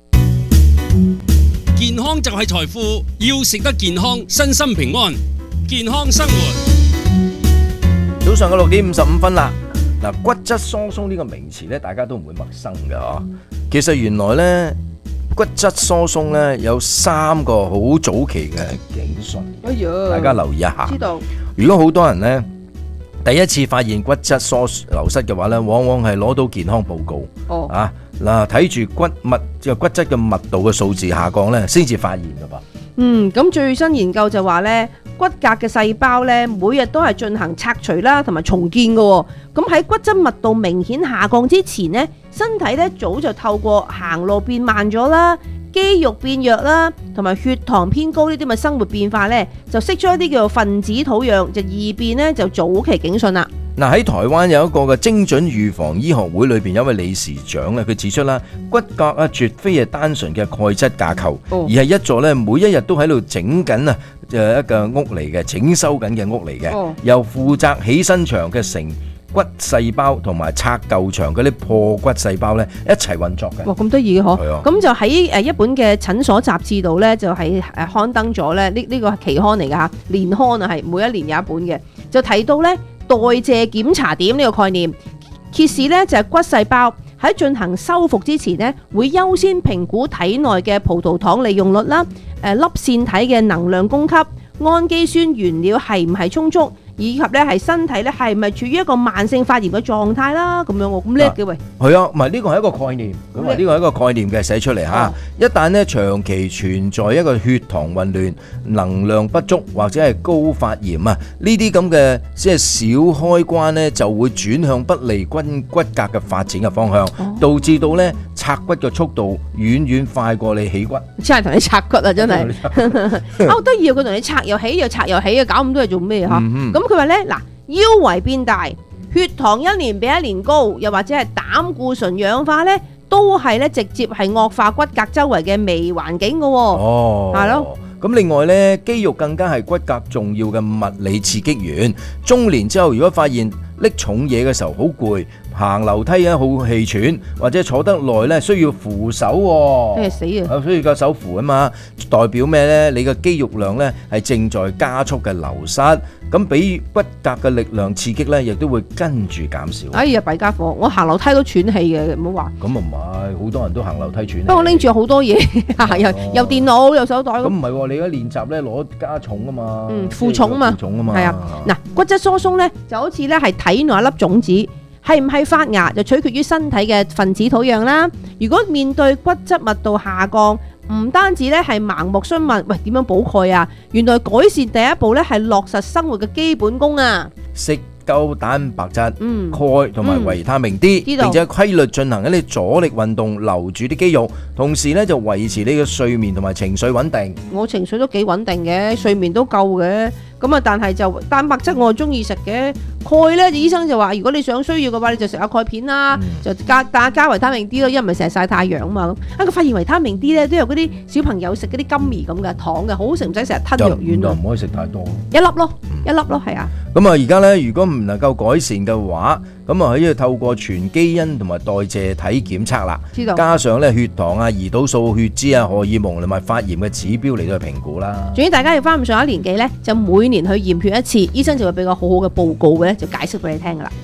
健康就係財富，要食得健康，身心平安，健康生活。 早上嘅六點五十五分啦。嗱，骨質疏鬆呢個名詞咧，大家都唔會陌生嘅嗬。其實原來咧，骨質疏鬆咧有三個好早期嘅警訊， 哎呀， 大家留意一下。 知道。 如果好多人咧第一次發現骨質疏流失嘅話咧，往往係攞到健康報告。 哦。 啊，嗱，睇住骨密即係骨質嘅密度嘅數字下降咧，先至發現㗎噃。 嗯，咁最新研究就話咧，骨骼嘅細胞咧，每日都係進行拆除啦，同埋重建嘅喎。咁喺骨質密度明顯下降之前呢，身體咧早就透過行路變慢咗啦，肌肉變弱啦，同埋血糖偏高呢啲咁嘅生活變化咧，就釋出一啲叫做分子土壤，就異變咧就早期警訊啦。 嗱，喺台灣有一個嘅精準預防醫學會裏邊有一位理事長咧，佢指出啦，骨骼啊絕非係單純嘅鈣質架構， 哦、 而係一座咧每一日都喺度整緊啊誒一個屋嚟嘅，整修緊嘅屋嚟嘅， 哦、 由負責起身牆嘅成骨細胞同埋拆舊牆嗰啲破骨細胞咧一齊運作嘅。 哇，咁得意嘅嗬！ 係啊。 咁就喺誒一本嘅診所雜誌度咧，就係誒刊登咗咧呢呢個期刊嚟㗎嚇，年刊啊係每一年有一本嘅，就提到咧。代謝檢查點呢個概念，揭示咧就係骨細胞喺進行修復之前呢，會優先評估體內嘅葡萄糖利用率啦，誒粒線體嘅能量供給、氨基酸原料係唔係充足，以及咧係身體咧係咪處於一個慢性發炎嘅狀態啦，咁樣喎，咁叻嘅喂。 係啊，唔係呢個係一個概念，咁啊呢個係一個概念嘅寫出嚟嚇。 哦、 一旦咧長期存在一個血糖混亂、能量不足或者係高發炎啊，呢啲咁嘅即係小開關咧，就會轉向不利骨骨骼嘅發展嘅方向， 哦、 導致到咧拆骨嘅速度遠遠快過你起骨。 真係同你拆骨啊！真係，啊好得意啊！佢同你拆又起又拆又起啊，搞咁多嘢做咩嚇？咁佢話咧嗱，腰圍變大，血糖一年比一年高，又或者係膽固醇氧化咧，都係咧直接係惡化骨骼周圍嘅微環境嘅喎。 哦， 係咯。 咁另外咧，肌肉更加係骨骼重要嘅物理刺激源。中年之後，如果發現拎重嘢嘅時候好攰，行樓梯啊好氣喘，或者坐得耐咧需要扶手喎， 真係死啊！ 需要個手扶啊嘛，代表咩咧？你嘅肌肉量咧係正在加速嘅流失，咁俾骨骼嘅力量刺激咧，亦都會跟住減少。 哎呀，弊家伙，我行樓梯都喘氣嘅，唔好話。 咁啊唔係，好多人都行樓梯喘氣。 不過我拎住好多嘢，又又電腦又手袋。 咁唔係喎，你而家練習咧攞加重啊嘛， 嗯，負重啊嘛， 負重啊嘛。 係啊，嗱，骨質疏鬆咧就好似咧係體內一粒種子，係唔係發芽就取決於身體嘅分子土壤啦。如果面對骨質密度下降，唔單止咧係盲目詢問，喂點樣補鈣啊？原來改善第一步咧係落實生活嘅基本功啊！ 食夠蛋白質、 嗯、 鈣同埋維他命 D，、嗯、並且規律進行一啲阻力運動，留住啲肌肉，同時咧就維持你嘅睡眠同埋情緒穩定。我情緒都幾穩定嘅，睡眠都夠嘅。咁啊，但係就蛋白質我係中意食嘅，鈣咧醫生就話，如果你想需要嘅話，你就食下鈣片啦，嗯、就加加加維他命 D 咯，因為唔係成日曬太陽啊嘛。咁啊，佢發現維他命 D 咧都有嗰啲小朋友食嗰啲金兒咁嘅糖嘅，好好食，唔使成日吞藥丸。就唔可以食太多。一粒咯，嗯、一粒咯，係啊。咁啊，而家咧如果唔能夠改善嘅話，咁啊可以透過全基因同埋代謝體檢測啦，知道加上咧血糖啊、胰島素、血脂啊、荷爾蒙同埋發炎嘅指標嚟到去評估啦。總之大家要翻咁上下年紀咧，就每年去驗血一次，醫生就會俾個好好嘅報告嘅咧，就解釋俾你聽噶啦。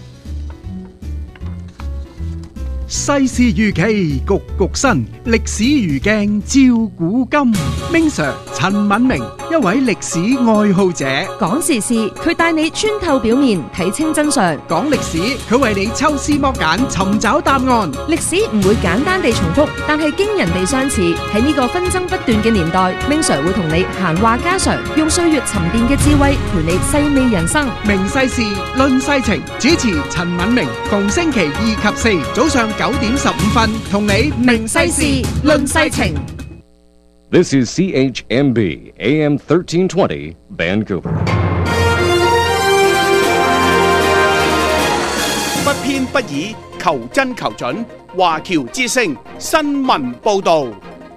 世事如棋，局局新，歷史如鏡照古今。Ming Sir 陳敏明一位歷史愛好者。 講時事，佢帶你穿透表面，睇清真相。 講歷史，佢為你抽絲剝繭，尋找答案。 歷史唔會簡單地重複，但係驚人地相似。喺呢個紛爭不斷嘅年代，明 Sir 會同你閒話家常，用歲月沉澱嘅智慧陪你細味人生。 明世事，論世情，主持陳敏明，逢星期二及四早上九點十五分，同你明世事，論世情。 This is C H M B A M thirteen twenty Vancouver. 不偏不倚，求真求準，華僑之聲新聞報導。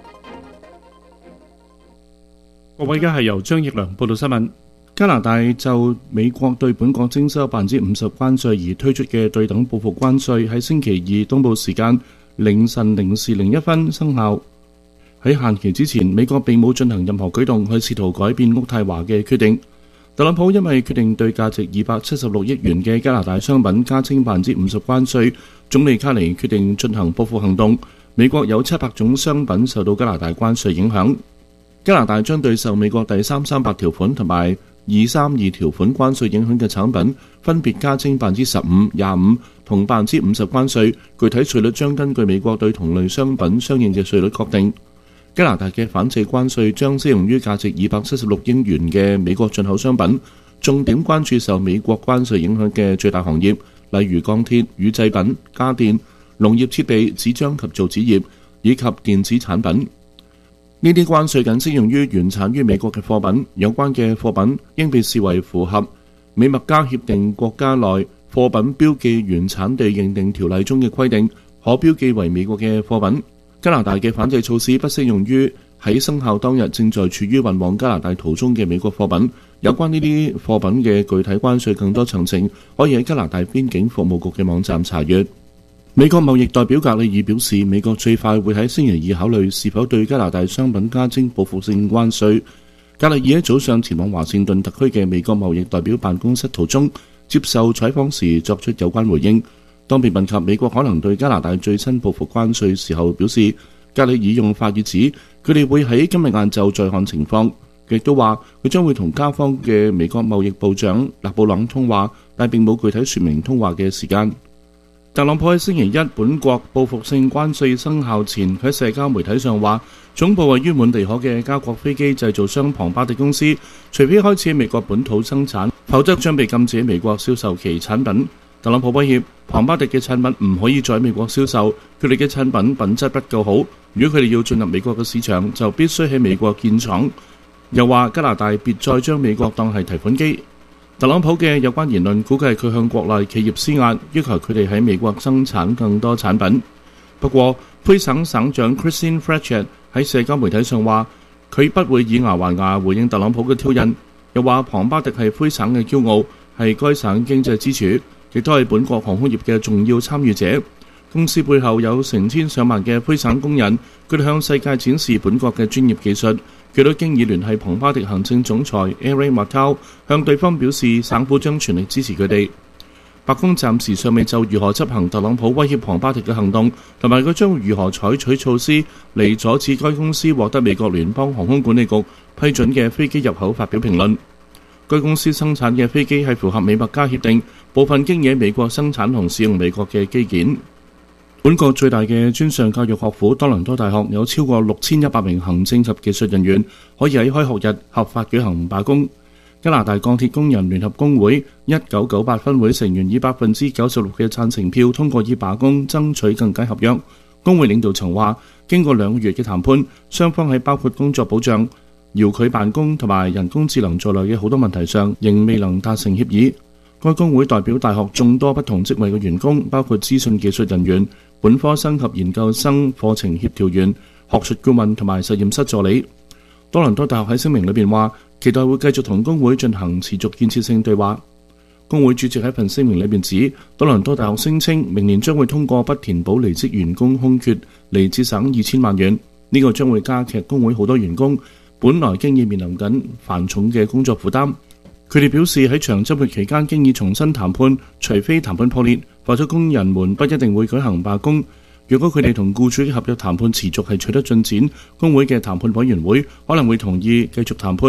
各位，而家係由張奕良報道新聞。加拿大就美國對本國徵收百分之五十關稅而推出嘅對等報復關稅，喺星期二東部時間凌晨零時零一分生效。喺限期之前，美國並冇進行任何舉動去試圖改變渥太華嘅決定。特朗普因為決定對價值二百七十六億元嘅加拿大商品加徵百分之五十關稅，總理卡尼決定進行報復行動。美國有七百種商品受到加拿大關稅影響。加拿大將對受美國第三三八條款同埋二三二條款關稅影響嘅產品，分別加徵百分之十五、廿五同百分之五十關稅。具體稅率將根據美國對同類商品相應嘅稅率確定。加拿大嘅反制關稅將適用於價值二百七十六億元嘅美國進口商品，重點關注受美國關稅影響嘅最大行業，例如鋼鐵、乳製品、家電、農業設備、紙漿及造紙業以及電子產品。呢啲關稅僅適用於原產於美國嘅貨品，有關嘅貨品應被視為符合美墨加協定國家內貨品標記原產地認定條例中嘅規定，可標記為美國嘅貨品。加拿大嘅反制措施不適用於喺生效當日正在處於運往加拿大途中嘅美國貨品。有關呢啲貨品嘅具體關稅更多詳情，可以喺加拿大邊境服務局嘅網站查閱。美國貿易代表格里爾表示，美國最快會喺星期二考慮是否對加拿大商品加徵報復性關稅。格里爾喺早上前往華盛頓特區嘅美國貿易代表辦公室途中接受採訪時作出有關回應。當被問及美國可能對加拿大最新報復關稅時候，表示格里爾用法語指佢哋會喺今日晏晝再看情況，亦都話佢將會同加方嘅美國貿易部長勒布朗通話，但並冇具體說明通話嘅時間。特朗普喺星期一本國報復性關稅生效前喺社交媒體上話，總部位於滿地可嘅加國飛機製造商龐巴迪公司，除非開始喺美國本土生產，否則將被禁止喺美國銷售其產品。特朗普威脅龐巴迪嘅產品唔可以再喺美國銷售，佢哋嘅產品品質不夠好，如果佢哋要進入美國嘅市場，就必須喺美國建廠。又話加拿大別再將美國當係提款機。特朗普嘅有關言論估計佢向國內企業施壓，要求佢哋喺美國生產更多產品。不過，魁省省長 Christine Fletcher 喺社交媒體上話，佢不會以牙還牙回應特朗普嘅挑釁，又話龐巴迪係魁省嘅驕傲，係該省經濟支柱，亦都係本國航空業嘅重要參與者。公司背後有成千上萬嘅魁省工人，佢哋向世界展示本國嘅專業技術。佢都經已聯繫龐巴迪行政總裁 Eric Martel， 向對方表示省府將全力支持佢哋。白宮暫時尚未就如何執行特朗普威脅龐巴迪嘅行動，同埋佢將如何採取措施嚟阻止該公司獲得美國聯邦航空管理局批准嘅飛機入口發表評論。該公司生產嘅飛機係符合美墨加協定，部分經喺美國生產同使用美國嘅機件。本國最大嘅專上教育學府多倫多大學有超過六千一百名行政及技術人員可以喺開學日合法舉行罷工。加拿大鋼鐵工人聯合工會一九九八分會成員以百分之九十六嘅贊成票通過以罷工爭取更佳合約。工會領導層話，經過兩個月嘅談判，雙方喺包括工作保障、遙距辦公同埋人工智能在內嘅好多問題上，仍未能達成協議。該工會代表大學眾多不同職位嘅員工，包括資訊技術人員、本科生及研究生課程協調員、學術顧問同埋實驗室助理。多倫多大學喺聲明裏邊話，期待會繼續同工會進行持續建設性對話。工會主席喺份聲明裏邊指，多倫多大學聲稱明年將會通過不填補離職員工空缺嚟節省二千萬元，呢、這個將會加劇工會好多員工本來經已面臨緊繁重嘅工作負擔。佢哋表示喺長週末期間經已重新談判，除非談判破裂，否則工人們不一定會舉行罷工。如果佢哋同僱主嘅合約談判持續係取得進展，工會嘅談判委員會可能會同意繼續談判。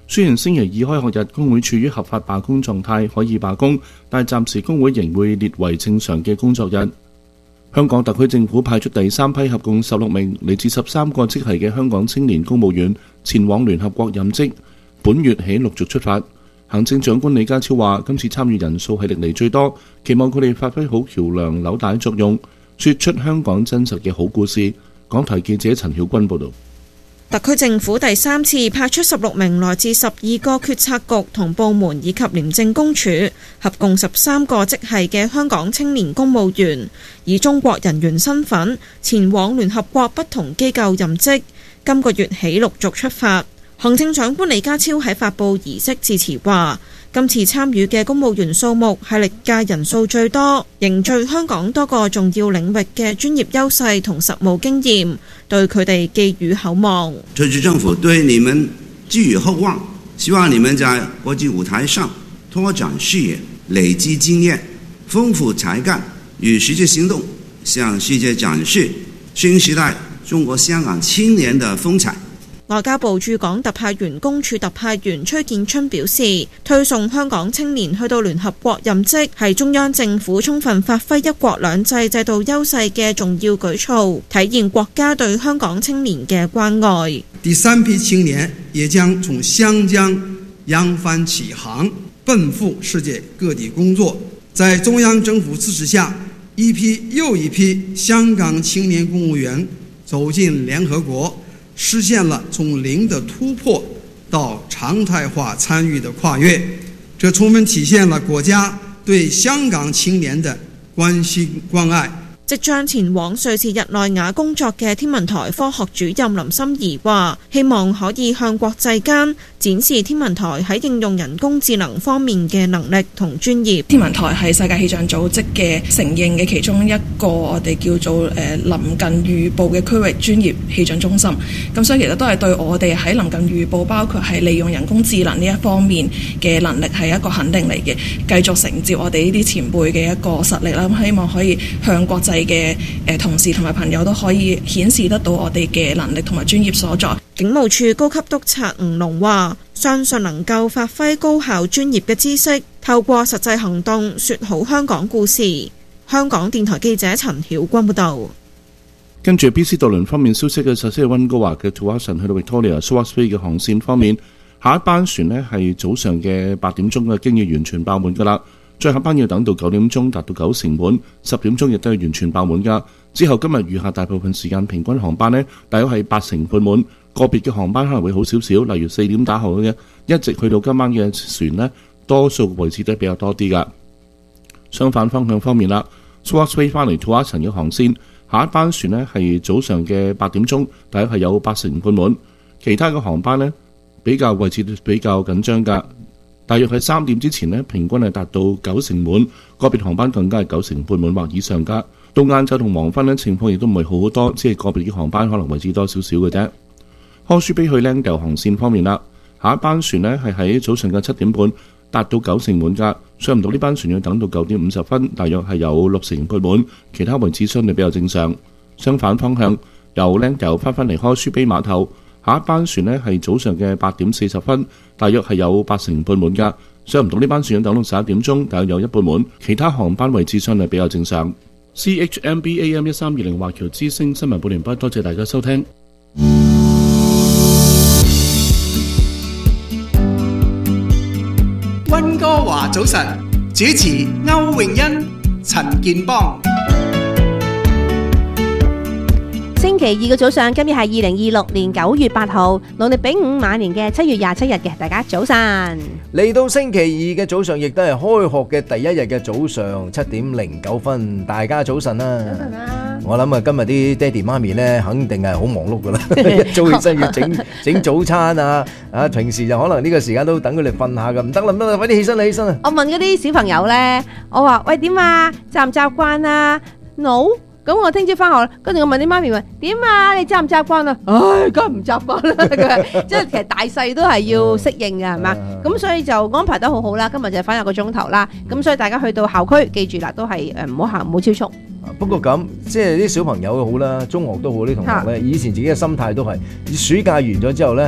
雖然星期二開學日工會處於合法罷工狀態，可以罷工，但暫時工會仍會列為正常嘅工作日。香港特區政府派出第三批合共十六名嚟自十三個職系嘅香港青年公務員前往聯合國任職，本月起陸續出發。行政長官李家超話：今次參與人數係歷嚟最多，期望佢哋發揮好橋樑紐帶作用，說出香港真實嘅好故事。港台記者陳曉君報導。 特區政府第三次派出十六名來自十二個決策局同部門以及廉政公署，合共十三個職系嘅香港青年公務員，以中國人員身份前往聯合國不同機構任職，今個月起陸續出發。行政長官李家超喺發布儀式致辭話：今次參與嘅公務員數目係歷屆人數最多，凝聚香港多個重要領域嘅專業優勢同實務經驗，對佢哋寄予厚望。 特區政府對你們寄予厚望，希望你們在國際舞台上拓展視野、累積經驗、豐富才幹與實際行動，向世界展示新時代中國香港青年的風采。 外交部駐港特派員公署特派員崔建春表示，推送香港青年去到聯合國任職係中央政府充分發揮一國兩制制度優勢嘅重要舉措，體現國家對香港青年嘅關愛。 第三批青年也將從湘江揚帆起航，奔赴世界各地工作。在中央政府支持下，一批又一批香港青年公務員走進聯合國，實現了從零的突破到常態化參與的跨越，這充分體現了國家對香港青年的關心關愛。 即將前往瑞士日內瓦工作嘅天文台科學主任林心怡話：希望可以向國際間展示天文台喺應用人工智能方面嘅能力同專業。 天文台係世界氣象組織嘅承認嘅其中一個我哋叫做誒臨近預報嘅區域專業氣象中心。咁所以其實都係對我哋喺臨近預報，包括係利用人工智能呢一方面嘅能力係一個肯定嚟嘅，繼續承接我哋呢啲前輩嘅一個實力啦。咁希望可以向國際嘅誒同事同埋朋友都可以顯示得到我哋嘅能力同埋專業所在。 警務處高級督察吳龍話：相信能夠發揮高效專業嘅知識，透過實際行動說好香港故事。香港電台記者陳曉君報導。 跟住 B C 渡輪方面消息嘅，首先係溫哥華嘅 Tsawwassen 去到 Victoria Swartz Bay 嘅航線方面，下一班船呢係早上嘅八點鐘嘅，經已完全爆滿㗎啦。最後一班要等到九點鐘達到九成滿，十點鐘亦都係完全爆滿㗎。之後今日餘下大部分時間平均航班呢，大約係八成半滿，個別嘅航班可能會好少少，例如四點打後嘅，一直去到今晚嘅船呢，多數位置都比較多啲㗎。相反方向方面啦 ，Swartz Bay 翻嚟 Tsawwassen 嘅航線，下一班船呢係早上嘅八點鐘，大約係有八成半滿，其他嘅航班呢，比較位置比較緊張㗎。大約喺三點之前呢，平均係達到九成滿，個別航班更加係九成半滿或以上㗎。到晏晝同黃昏呢，情況亦都唔係好好多，只係個別嘅航班可能位置多少少嘅啫。柯舒比去 Langdale 航線方面啦，下一班船呢係喺早上嘅七點半達到九成滿㗎，上唔到呢班船要等到九點五十分，大約係有六成半滿，其他位置相對比較正常。相反方向，由 Langdale 翻返嚟柯舒比碼頭。下一班船呢係早上嘅八點四十分，大約係有八成半滿㗎，上唔到呢班船等到十一點鐘，大約有一半滿，其他航班位置相對比較正常。C H M B A M 一三二零華僑之聲新聞報完畢，多謝大家收聽。 溫哥華早晨，主持歐詠欣、陳健邦。 星期二嘅早上，今日係二零二六年九月八號，農曆丙午晚年嘅七月廿七日嘅，大家早晨。 嚟到星期二嘅早上，亦都係開學嘅第一日嘅早上七點零九分，大家早晨啦。早晨啦。我諗啊，今日啲爹哋媽咪咧，肯定係好忙碌噶啦，一早起身要整整早餐啊，啊，平時就可能呢個時間都等佢哋瞓下噶，唔得啦，唔得啦，快啲起身啦，起身啦。 我問嗰啲小朋友咧，我話喂點啊，習唔習慣啊 ？No。咁我聽朝翻學，跟住我問啲媽咪話點啊？你習唔習慣啊？唉，梗係唔習慣啦。佢即係其實大細都係要適應嘅，係嘛？咁所以就安排得好好啦。今日就翻一個鐘頭啦。咁所以大家去到校區，記住啦，都係誒唔好行，唔好超速。 不過咁即係啲小朋友好啦，中學都好啲同學咧，以前自己嘅心態都係暑假完咗之後咧。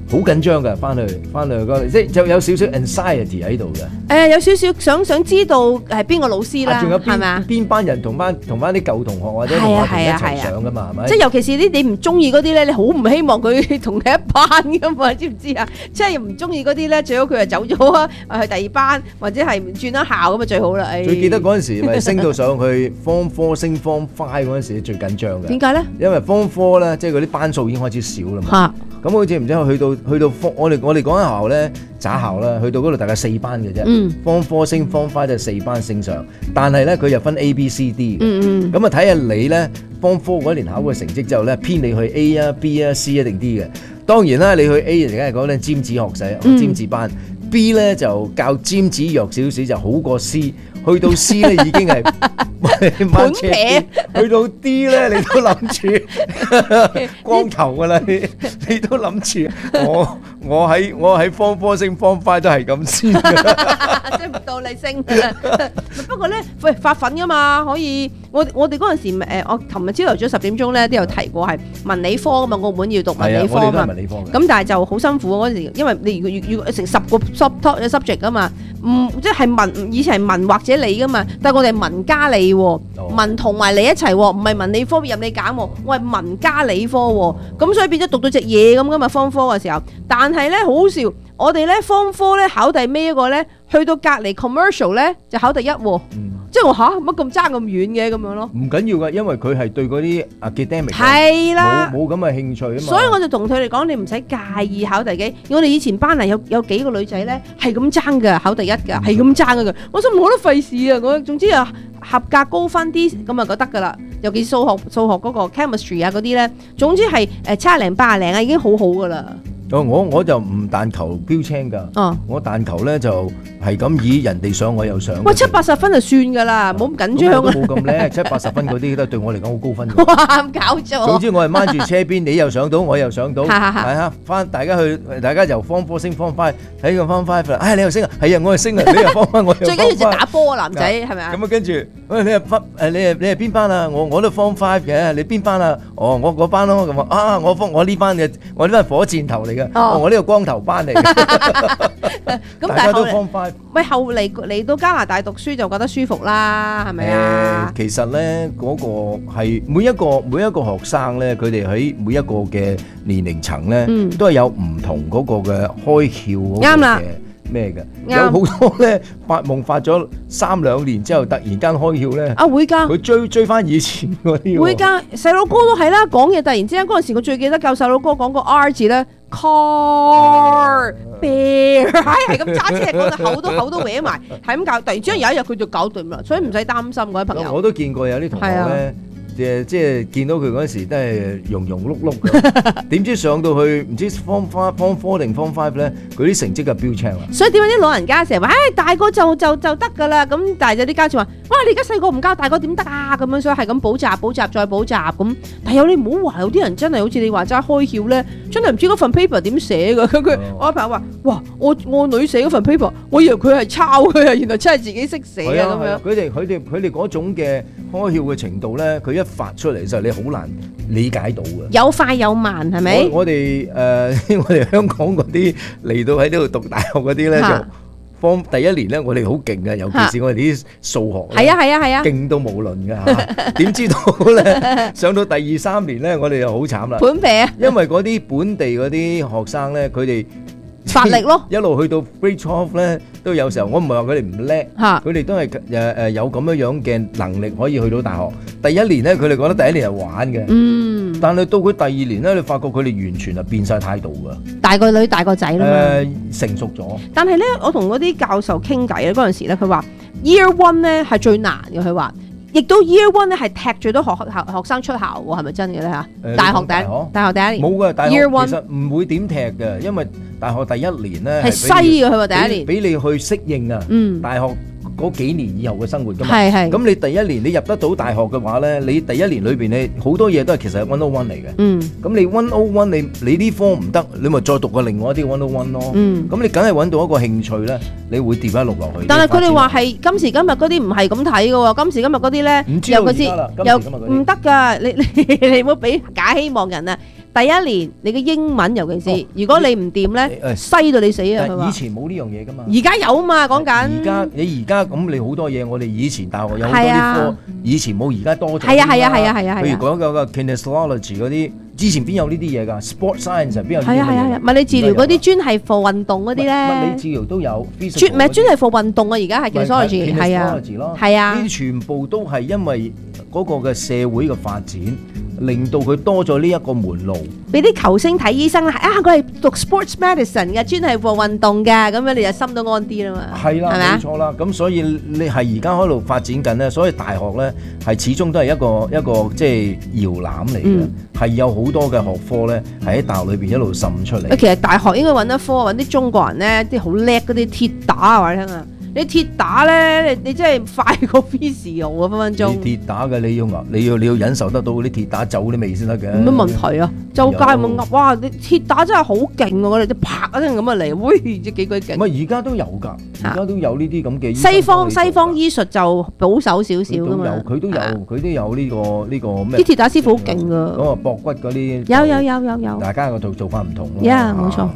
好緊張㗎，翻去翻去嗰即係就有少少 anxiety 喺度嘅。 誒有少少想想知道係邊個老師啦， 仲有邊係咪啊？ 邊班人同班同班啲舊同學或者同學同一齊上㗎嘛，係咪？ 即係尤其是啲你唔中意嗰啲咧，你好唔希望佢同你一班噶嘛，知唔知啊？即係唔中意嗰啲咧，最好佢就走咗啊，去第二班或者係轉咗校咁啊最好啦。 最記得嗰陣時咪升到上去 Form Four 升 Form Five 嗰陣時最緊張嘅。 點解咧？ 因為 Form Four 咧，即係嗰啲班數已經開始少啦嘛。咁好似唔知去到去到我哋我哋講緊學校咧，渣校啦，去到嗰度大概四班嘅啫。 嗯 Form Four 升 Form Five 就四班升上，但係咧佢又分 A、B、C、D 嘅。 嗯嗯。 咁啊睇下你咧 Form Four 嗰年考嘅成績之後咧，偏你去 A 啊、B 啊、C 一定 D 嘅。當然啦，你去 A 人哋梗係講咧尖子學仔、 嗯、 尖子班 ，B 咧就較尖子弱少少就好過 C。去到 C 咧已經係盤撇，去到 D 咧你都諗住光頭㗎啦，你你都諗住我我喺我喺 Form Four 升 Form Five 都係咁先㗎， 即係唔到你升㗎。不過咧，喂發奮㗎嘛，可以我我哋嗰陣時誒，我琴日朝頭早十點鐘咧都有提過係文理科㗎嘛，澳門要讀文理科啊嘛。咁但係就好辛苦嗰陣時，因為你如果如果成十個 sub subject 㗎嘛，唔即係文以前係文或者理㗎嘛，但係我哋係文加理喎，文同埋理一齊喎，唔係文理科任你揀喎，我係文加理科喎，咁所以變咗讀到隻嘢咁㗎嘛 Form Four 嘅時候，但係咧好好笑，我哋咧 Form Four 咧考第尾一個咧，去到隔離 commercial 咧就考第一喎。即係我嚇乜咁爭咁遠嘅咁樣咯， 唔緊要㗎，因為佢係對嗰啲 academic 係啦， 冇冇咁嘅興趣啊嘛。 所以我就同佢哋講，你唔使介意考第幾。我哋以前班嚟有有幾個女仔咧係咁爭㗎，考第一㗎，係咁爭㗎。我心諗我都費事啊，我總之啊合格高分啲咁啊就得㗎啦。尤其數學數學嗰個 chemistry 啊嗰啲咧，總之係誒七廿零八廿零啊已經好好㗎啦。 我我就唔但求標青㗎， 哦、 我但求咧就係咁以人哋上我又上。 喂，七八十分就算㗎啦，唔好咁緊張啊！ 冇咁叻，七八十分嗰啲都對我嚟講好高分㗎。 哇，搞錯！ 總之我係掹住車邊，你又上到，我又上到，係啊，翻大家去，大家由 Form Four 升 Form Five，睇個 Form Five 啦，唉你又升啊，係啊我又升啊，你又 Form Five，我又 Form Five。最緊要就打波啊，男仔係咪啊？咁啊跟住，喂你係分誒你係你係邊班啊？我我都 Form Five 嘅，你邊班啊？哦我嗰班咯，咁啊我方我呢班嘅，我呢班火箭頭嚟嘅，哦我呢個光頭班嚟嘅。咁大家都 Form Five。 喂後嚟嚟到加拿大讀書就覺得舒服啦，係咪啊？ 其實咧嗰個係每一個每一個學生咧，佢哋喺每一個嘅年齡層咧，都係有唔同嗰個嘅開竅嗰個嘅咩嘅，有好多咧發夢發咗三兩年之後，突然間開竅咧， 啊會㗎， 佢追追翻以前嗰啲， 會㗎，細佬哥都係啦，講嘢突然之間嗰陣時，我最記得教細佬哥講個 R 字咧 ，car bear，係咁揸車，講到口都口都歪埋，係咁教，突然之間有一日佢就搞掂啦，所以唔使擔心嗰啲朋友。 我都見過有啲同學咧。誒即係見到佢嗰時都係庸庸碌碌嘅，點知上到去唔知 Form Five、Form Four 定 Form Five 咧，佢啲成績就標青啦。 所以點解啲老人家成日話，唉大個就就就得㗎啦？咁但係有啲家長話，哇你而家細個唔教，大個點得啊？咁樣所以係咁補習、補習再補習咁。但係有你唔好話，有啲人真係好似你話齋開竅咧，真係唔知嗰份 paper 點寫㗎。佢我有朋友話，哇我我女寫嗰份 paper，我以為佢係抄佢啊，原來真係自己識寫啊咁樣。 佢哋佢哋佢哋嗰種嘅開竅嘅程度咧，佢一發出嚟就你好難理解到嘅， 有快有慢係咪？ 我哋誒、呃、我哋香港嗰啲嚟到喺呢度讀大學嗰啲咧，就方第一年咧，我哋好勁嘅，尤其是我哋啲數學， 係啊係啊係啊， 勁到無論㗎嚇。點知道咧？上到第二三年咧，我哋就好慘啦， 本皮啊！ 因為嗰啲本地嗰啲學生咧，佢哋發力咯， 一路去到 grade twelve 咧，都有時候我唔係話佢哋唔叻，佢哋都係誒誒有咁樣樣嘅能力可以去到大學。第一年咧，佢哋覺得第一年係玩嘅，嗯，但係到佢第二年咧，你發覺佢哋完全係變晒態度㗎， 大個女大個仔啦嘛， 誒成熟咗。但係咧，我同嗰啲教授傾偈咧，嗰陣時咧，佢話 Year One 咧係最難嘅，佢話。亦都 Year One 咧係踢最多學學學生出校喎，係咪真嘅咧嚇？大學第一大學第一年冇嘅，大學其實唔會點踢嘅，因為大學第一年咧係西嘅，佢話第一年俾你去適應啊，嗯，大學嗰幾年以後嘅生活㗎嘛， 係係。 咁你第一年你入得到大學嘅話咧，你第一年裏邊你好多嘢都係其實係 one o one 嚟嘅，嗯，咁你 one o one 你你呢科唔得，你咪再讀個另外一啲 one o one 咯，嗯，咁你梗係揾到一個興趣咧，你會跌翻落落去。 但係佢哋話係今時今日嗰啲唔係咁睇嘅喎，今時今日嗰啲咧，尤其是又唔得㗎，你你你唔好俾假希望人啊！ 第一年你嘅英文尤其是，如果你唔掂咧，西到你死啊！佢話以前冇呢樣嘢噶嘛， 而家有啊嘛，講緊。 而家你而家咁你好多嘢，我哋以前大學有好多啲科，以前冇，而家多咗。 係啊係啊係啊係啊！ 譬如講嗰個 kinesiology 嗰啲，之前邊有呢啲嘢㗎 ？sport science 邊有呢啲嘢？ 係啊係啊係啊！物理治療嗰啲專係 for 運動嗰啲咧。 物理治療都有。 專唔係專係 for 運動啊！而家係 kinesiology 係啊，係啊。 呢啲全部都係因為嗰個嘅社會嘅發展，令到佢多咗呢一個門路。 俾啲球星睇醫生啦，啊佢係讀 sports medicine 嘅，專係 for 運動嘅，咁樣你就心都安啲啦嘛。 係啦，冇錯啦。咁所以你係而家喺度發展緊咧，所以大學咧係始終都係一個一個即係搖籃嚟嘅，係、嗯、有好多嘅學科咧係喺大學裏邊一路滲出嚟。 其實大學應該揾一科揾啲中國人咧，啲好叻嗰啲鐵打啊，話你聽啊！你鐵打咧，你你真係快過 physio 啊，分分鐘。 你鐵打嘅你要你要你要忍受得到嗰啲鐵打走啲味先得嘅。 冇乜問題啊，周街冇噏，哇！你鐵打真係好勁啊！我哋都啪一聲咁啊嚟，喂，即幾鬼勁。 唔係而家都有㗎，而家都有呢啲咁嘅。 西方西方醫術就保守少少㗎嘛。 佢都有，佢都有呢個呢個咩？ 啲鐵打師傅好勁㗎。 嗰個膊骨嗰啲。 有有有有有。 大家個做做法唔同咯。 呀，冇錯。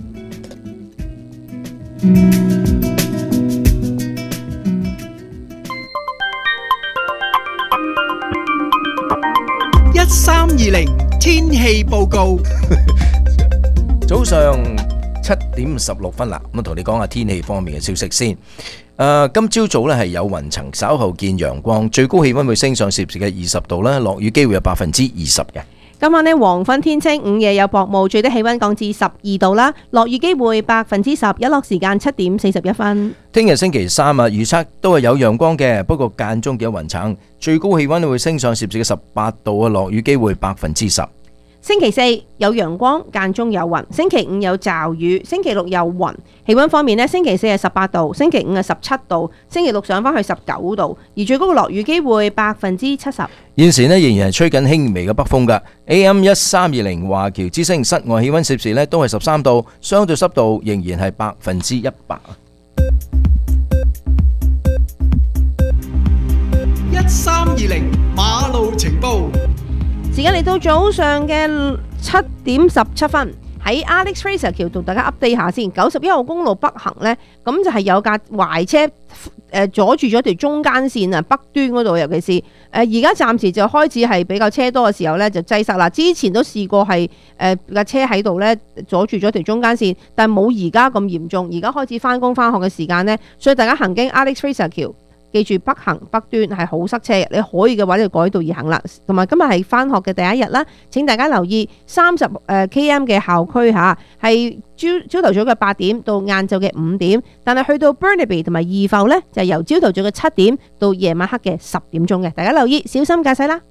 一三二零天氣報告， 早上七點十六分啦，咁同你講下天氣方面嘅消息先。誒、呃，今朝早咧係有雲層，稍後見陽光，最高氣溫會升上攝氏嘅二十度啦，落雨機會有百分之二十嘅。 今晚呢，黃昏天清，午夜有薄霧，最低氣溫降至十二度啦，落雨機會百分之十，日落時間七點四十一分。 聽日星期三啊，預測都係有陽光嘅，不過間中有雲層，最高氣溫會升上攝氏嘅十八度啊，落雨機會百分之十。 星期四有陽光，間中有雲；星期五有驟雨，星期六有雲。氣溫方面呢，星期四係十八度，星期五係十七度，星期六上返去十九度，而最高嘅落雨機會百分之七十。 現時呢仍然係吹緊輕微嘅北風㗎。A M 一三二零華僑之聲室外氣溫攝氏呢都係十三度，相對濕度仍然係百分之一百。 一三二零馬路情報。 時間嚟到早上嘅七點十七分，喺 Alex Fraser 橋同大家 update 下先。九十一號公路北行呢，咁就係有架壞車誒阻住咗條中間線啊，北端嗰度，尤其是誒而家暫時就開始係比較車多嘅時候呢，就擠塞啦。之前都試過係誒架車喺度呢，阻住咗條中間線，但係冇而家咁嚴重。而家開始翻工翻學嘅時間呢，所以大家行經 Alex Fraser 橋，記住北行北端係好塞車嘅，你可以嘅話就改道而行啦。同埋今日係返學嘅第一日啦，請大家留意三十誒 km 嘅校區嚇，係朝朝頭早嘅八點到晏晝嘅五點，但係去到 Burnaby 同埋二埠呢，就係由朝頭早嘅七點到夜晚黑嘅十點鐘嘅，大家留意小心駕駛啦。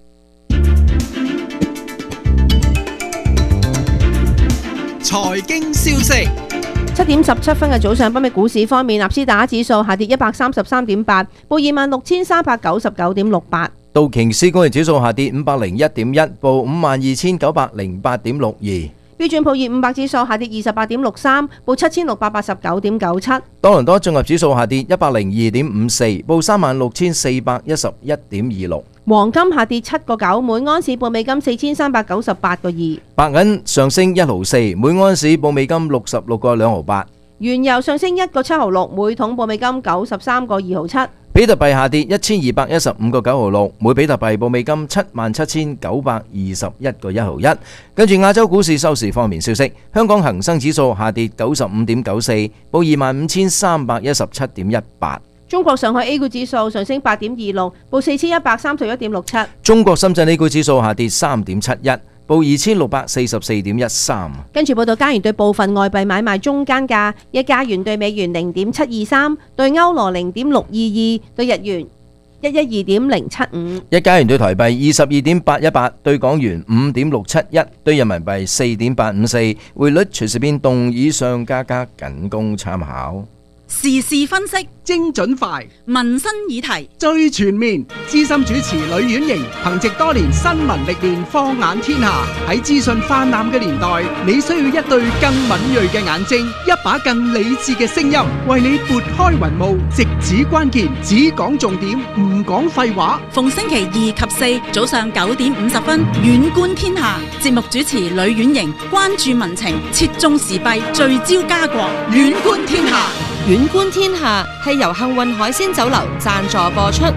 財經消息。 七點十七分嘅早上，北美股市方面，納斯達克指數下跌一百三十三點八，報二萬六千三百九十九點六八。 道瓊斯工業指數下跌五百零一點一，報五萬二千九百零八點六二。 標準普爾五百指數下跌二十八點六三，報七千六百八十九點九七。 多倫多綜合指數下跌一百零二點五四，報三萬六千四百一十一點二六。 黃金下跌七個九，每安士報美金四千三百九十八個二。 白銀上升一毫四，每安士報美金六十六個兩毫八。 原油上升一個七毫六，每桶報美金九十三個二毫七。 比特幣下跌一千二百一十五個九毫六，每比特幣報美金七萬七千九百二十一個一毫一。跟住亞洲股市收市方面消息，香港恒生指數下跌九十五點九四，報二萬五千三百一十七點一八。 中國上海 A 股指數上升八點二六，報四千一百三十一點六七。 中國深圳 A 股指數下跌三點七一，報二千六百四十四點一三。 跟住報道加元對部分外幣買賣中間價，一加元對美元零點七二三，對歐羅零點六二二，對日元一一二點零七五。 一加元對台幣二十二點八一八，對港元五點六七一，對人民幣四點八五四。匯率隨時變動，以上價格僅供參考。 時事分析， 精準快， 民生議題最全面。資深主持呂婉瑩憑藉多年新聞歷練，放眼天下。喺資訊泛濫嘅年代，你需要一對更敏銳嘅眼睛，一把更理智嘅聲音，為你撥開雲霧，直指關鍵，只講重點，唔講廢話。 逢星期二及四早上九點五十分，遠觀天下。節目主持呂婉瑩關注民情，切中時弊，聚焦家國，遠觀天下。 遠觀天下係由幸運海鮮酒樓贊助播出。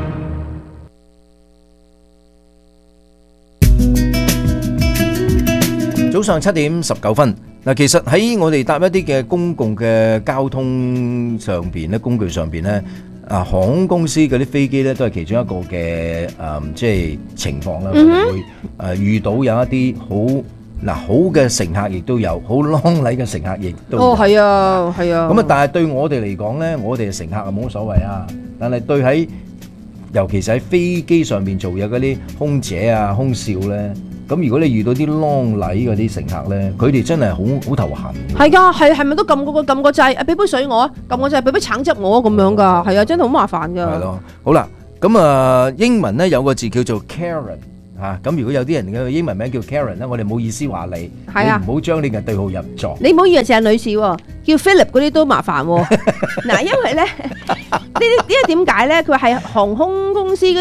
早上七點十九分，嗱，其實喺我哋搭一啲嘅公共嘅交通上邊咧，工具上邊咧，啊，航空公司嗰啲飛機咧，都係其中一個嘅誒、嗯，即係情況啦。我哋會誒遇到有一啲好。嗱，好嘅乘客亦都有，好啷禮嘅乘客亦都有。 哦，係啊，係啊。 咁啊，但係對我哋嚟講咧，我哋嘅乘客啊冇乜所謂啊。但係對喺，尤其是喺飛機上面做嘢嗰啲空姐啊、空少咧，咁如果你遇到啲啷禮嗰啲乘客咧，佢哋真係好好頭痕。 係㗎，係係咪都撳嗰個撳個掣？啊，俾杯水我啊，撳個掣，俾杯橙汁我咁樣㗎。係啊，真係好麻煩㗎。 係咯，好啦，咁啊，英文咧有個字叫做 Karen。嚇，咁如果有啲人嘅英文名叫 Karen 咧，我哋冇意思話你， 係啊， 你唔好將你嘅對號入座。 你唔好以為淨係女士喎，叫 Philip 嗰啲都麻煩喎。嗱，因為咧呢啲呢個點解咧？佢話係航空公司。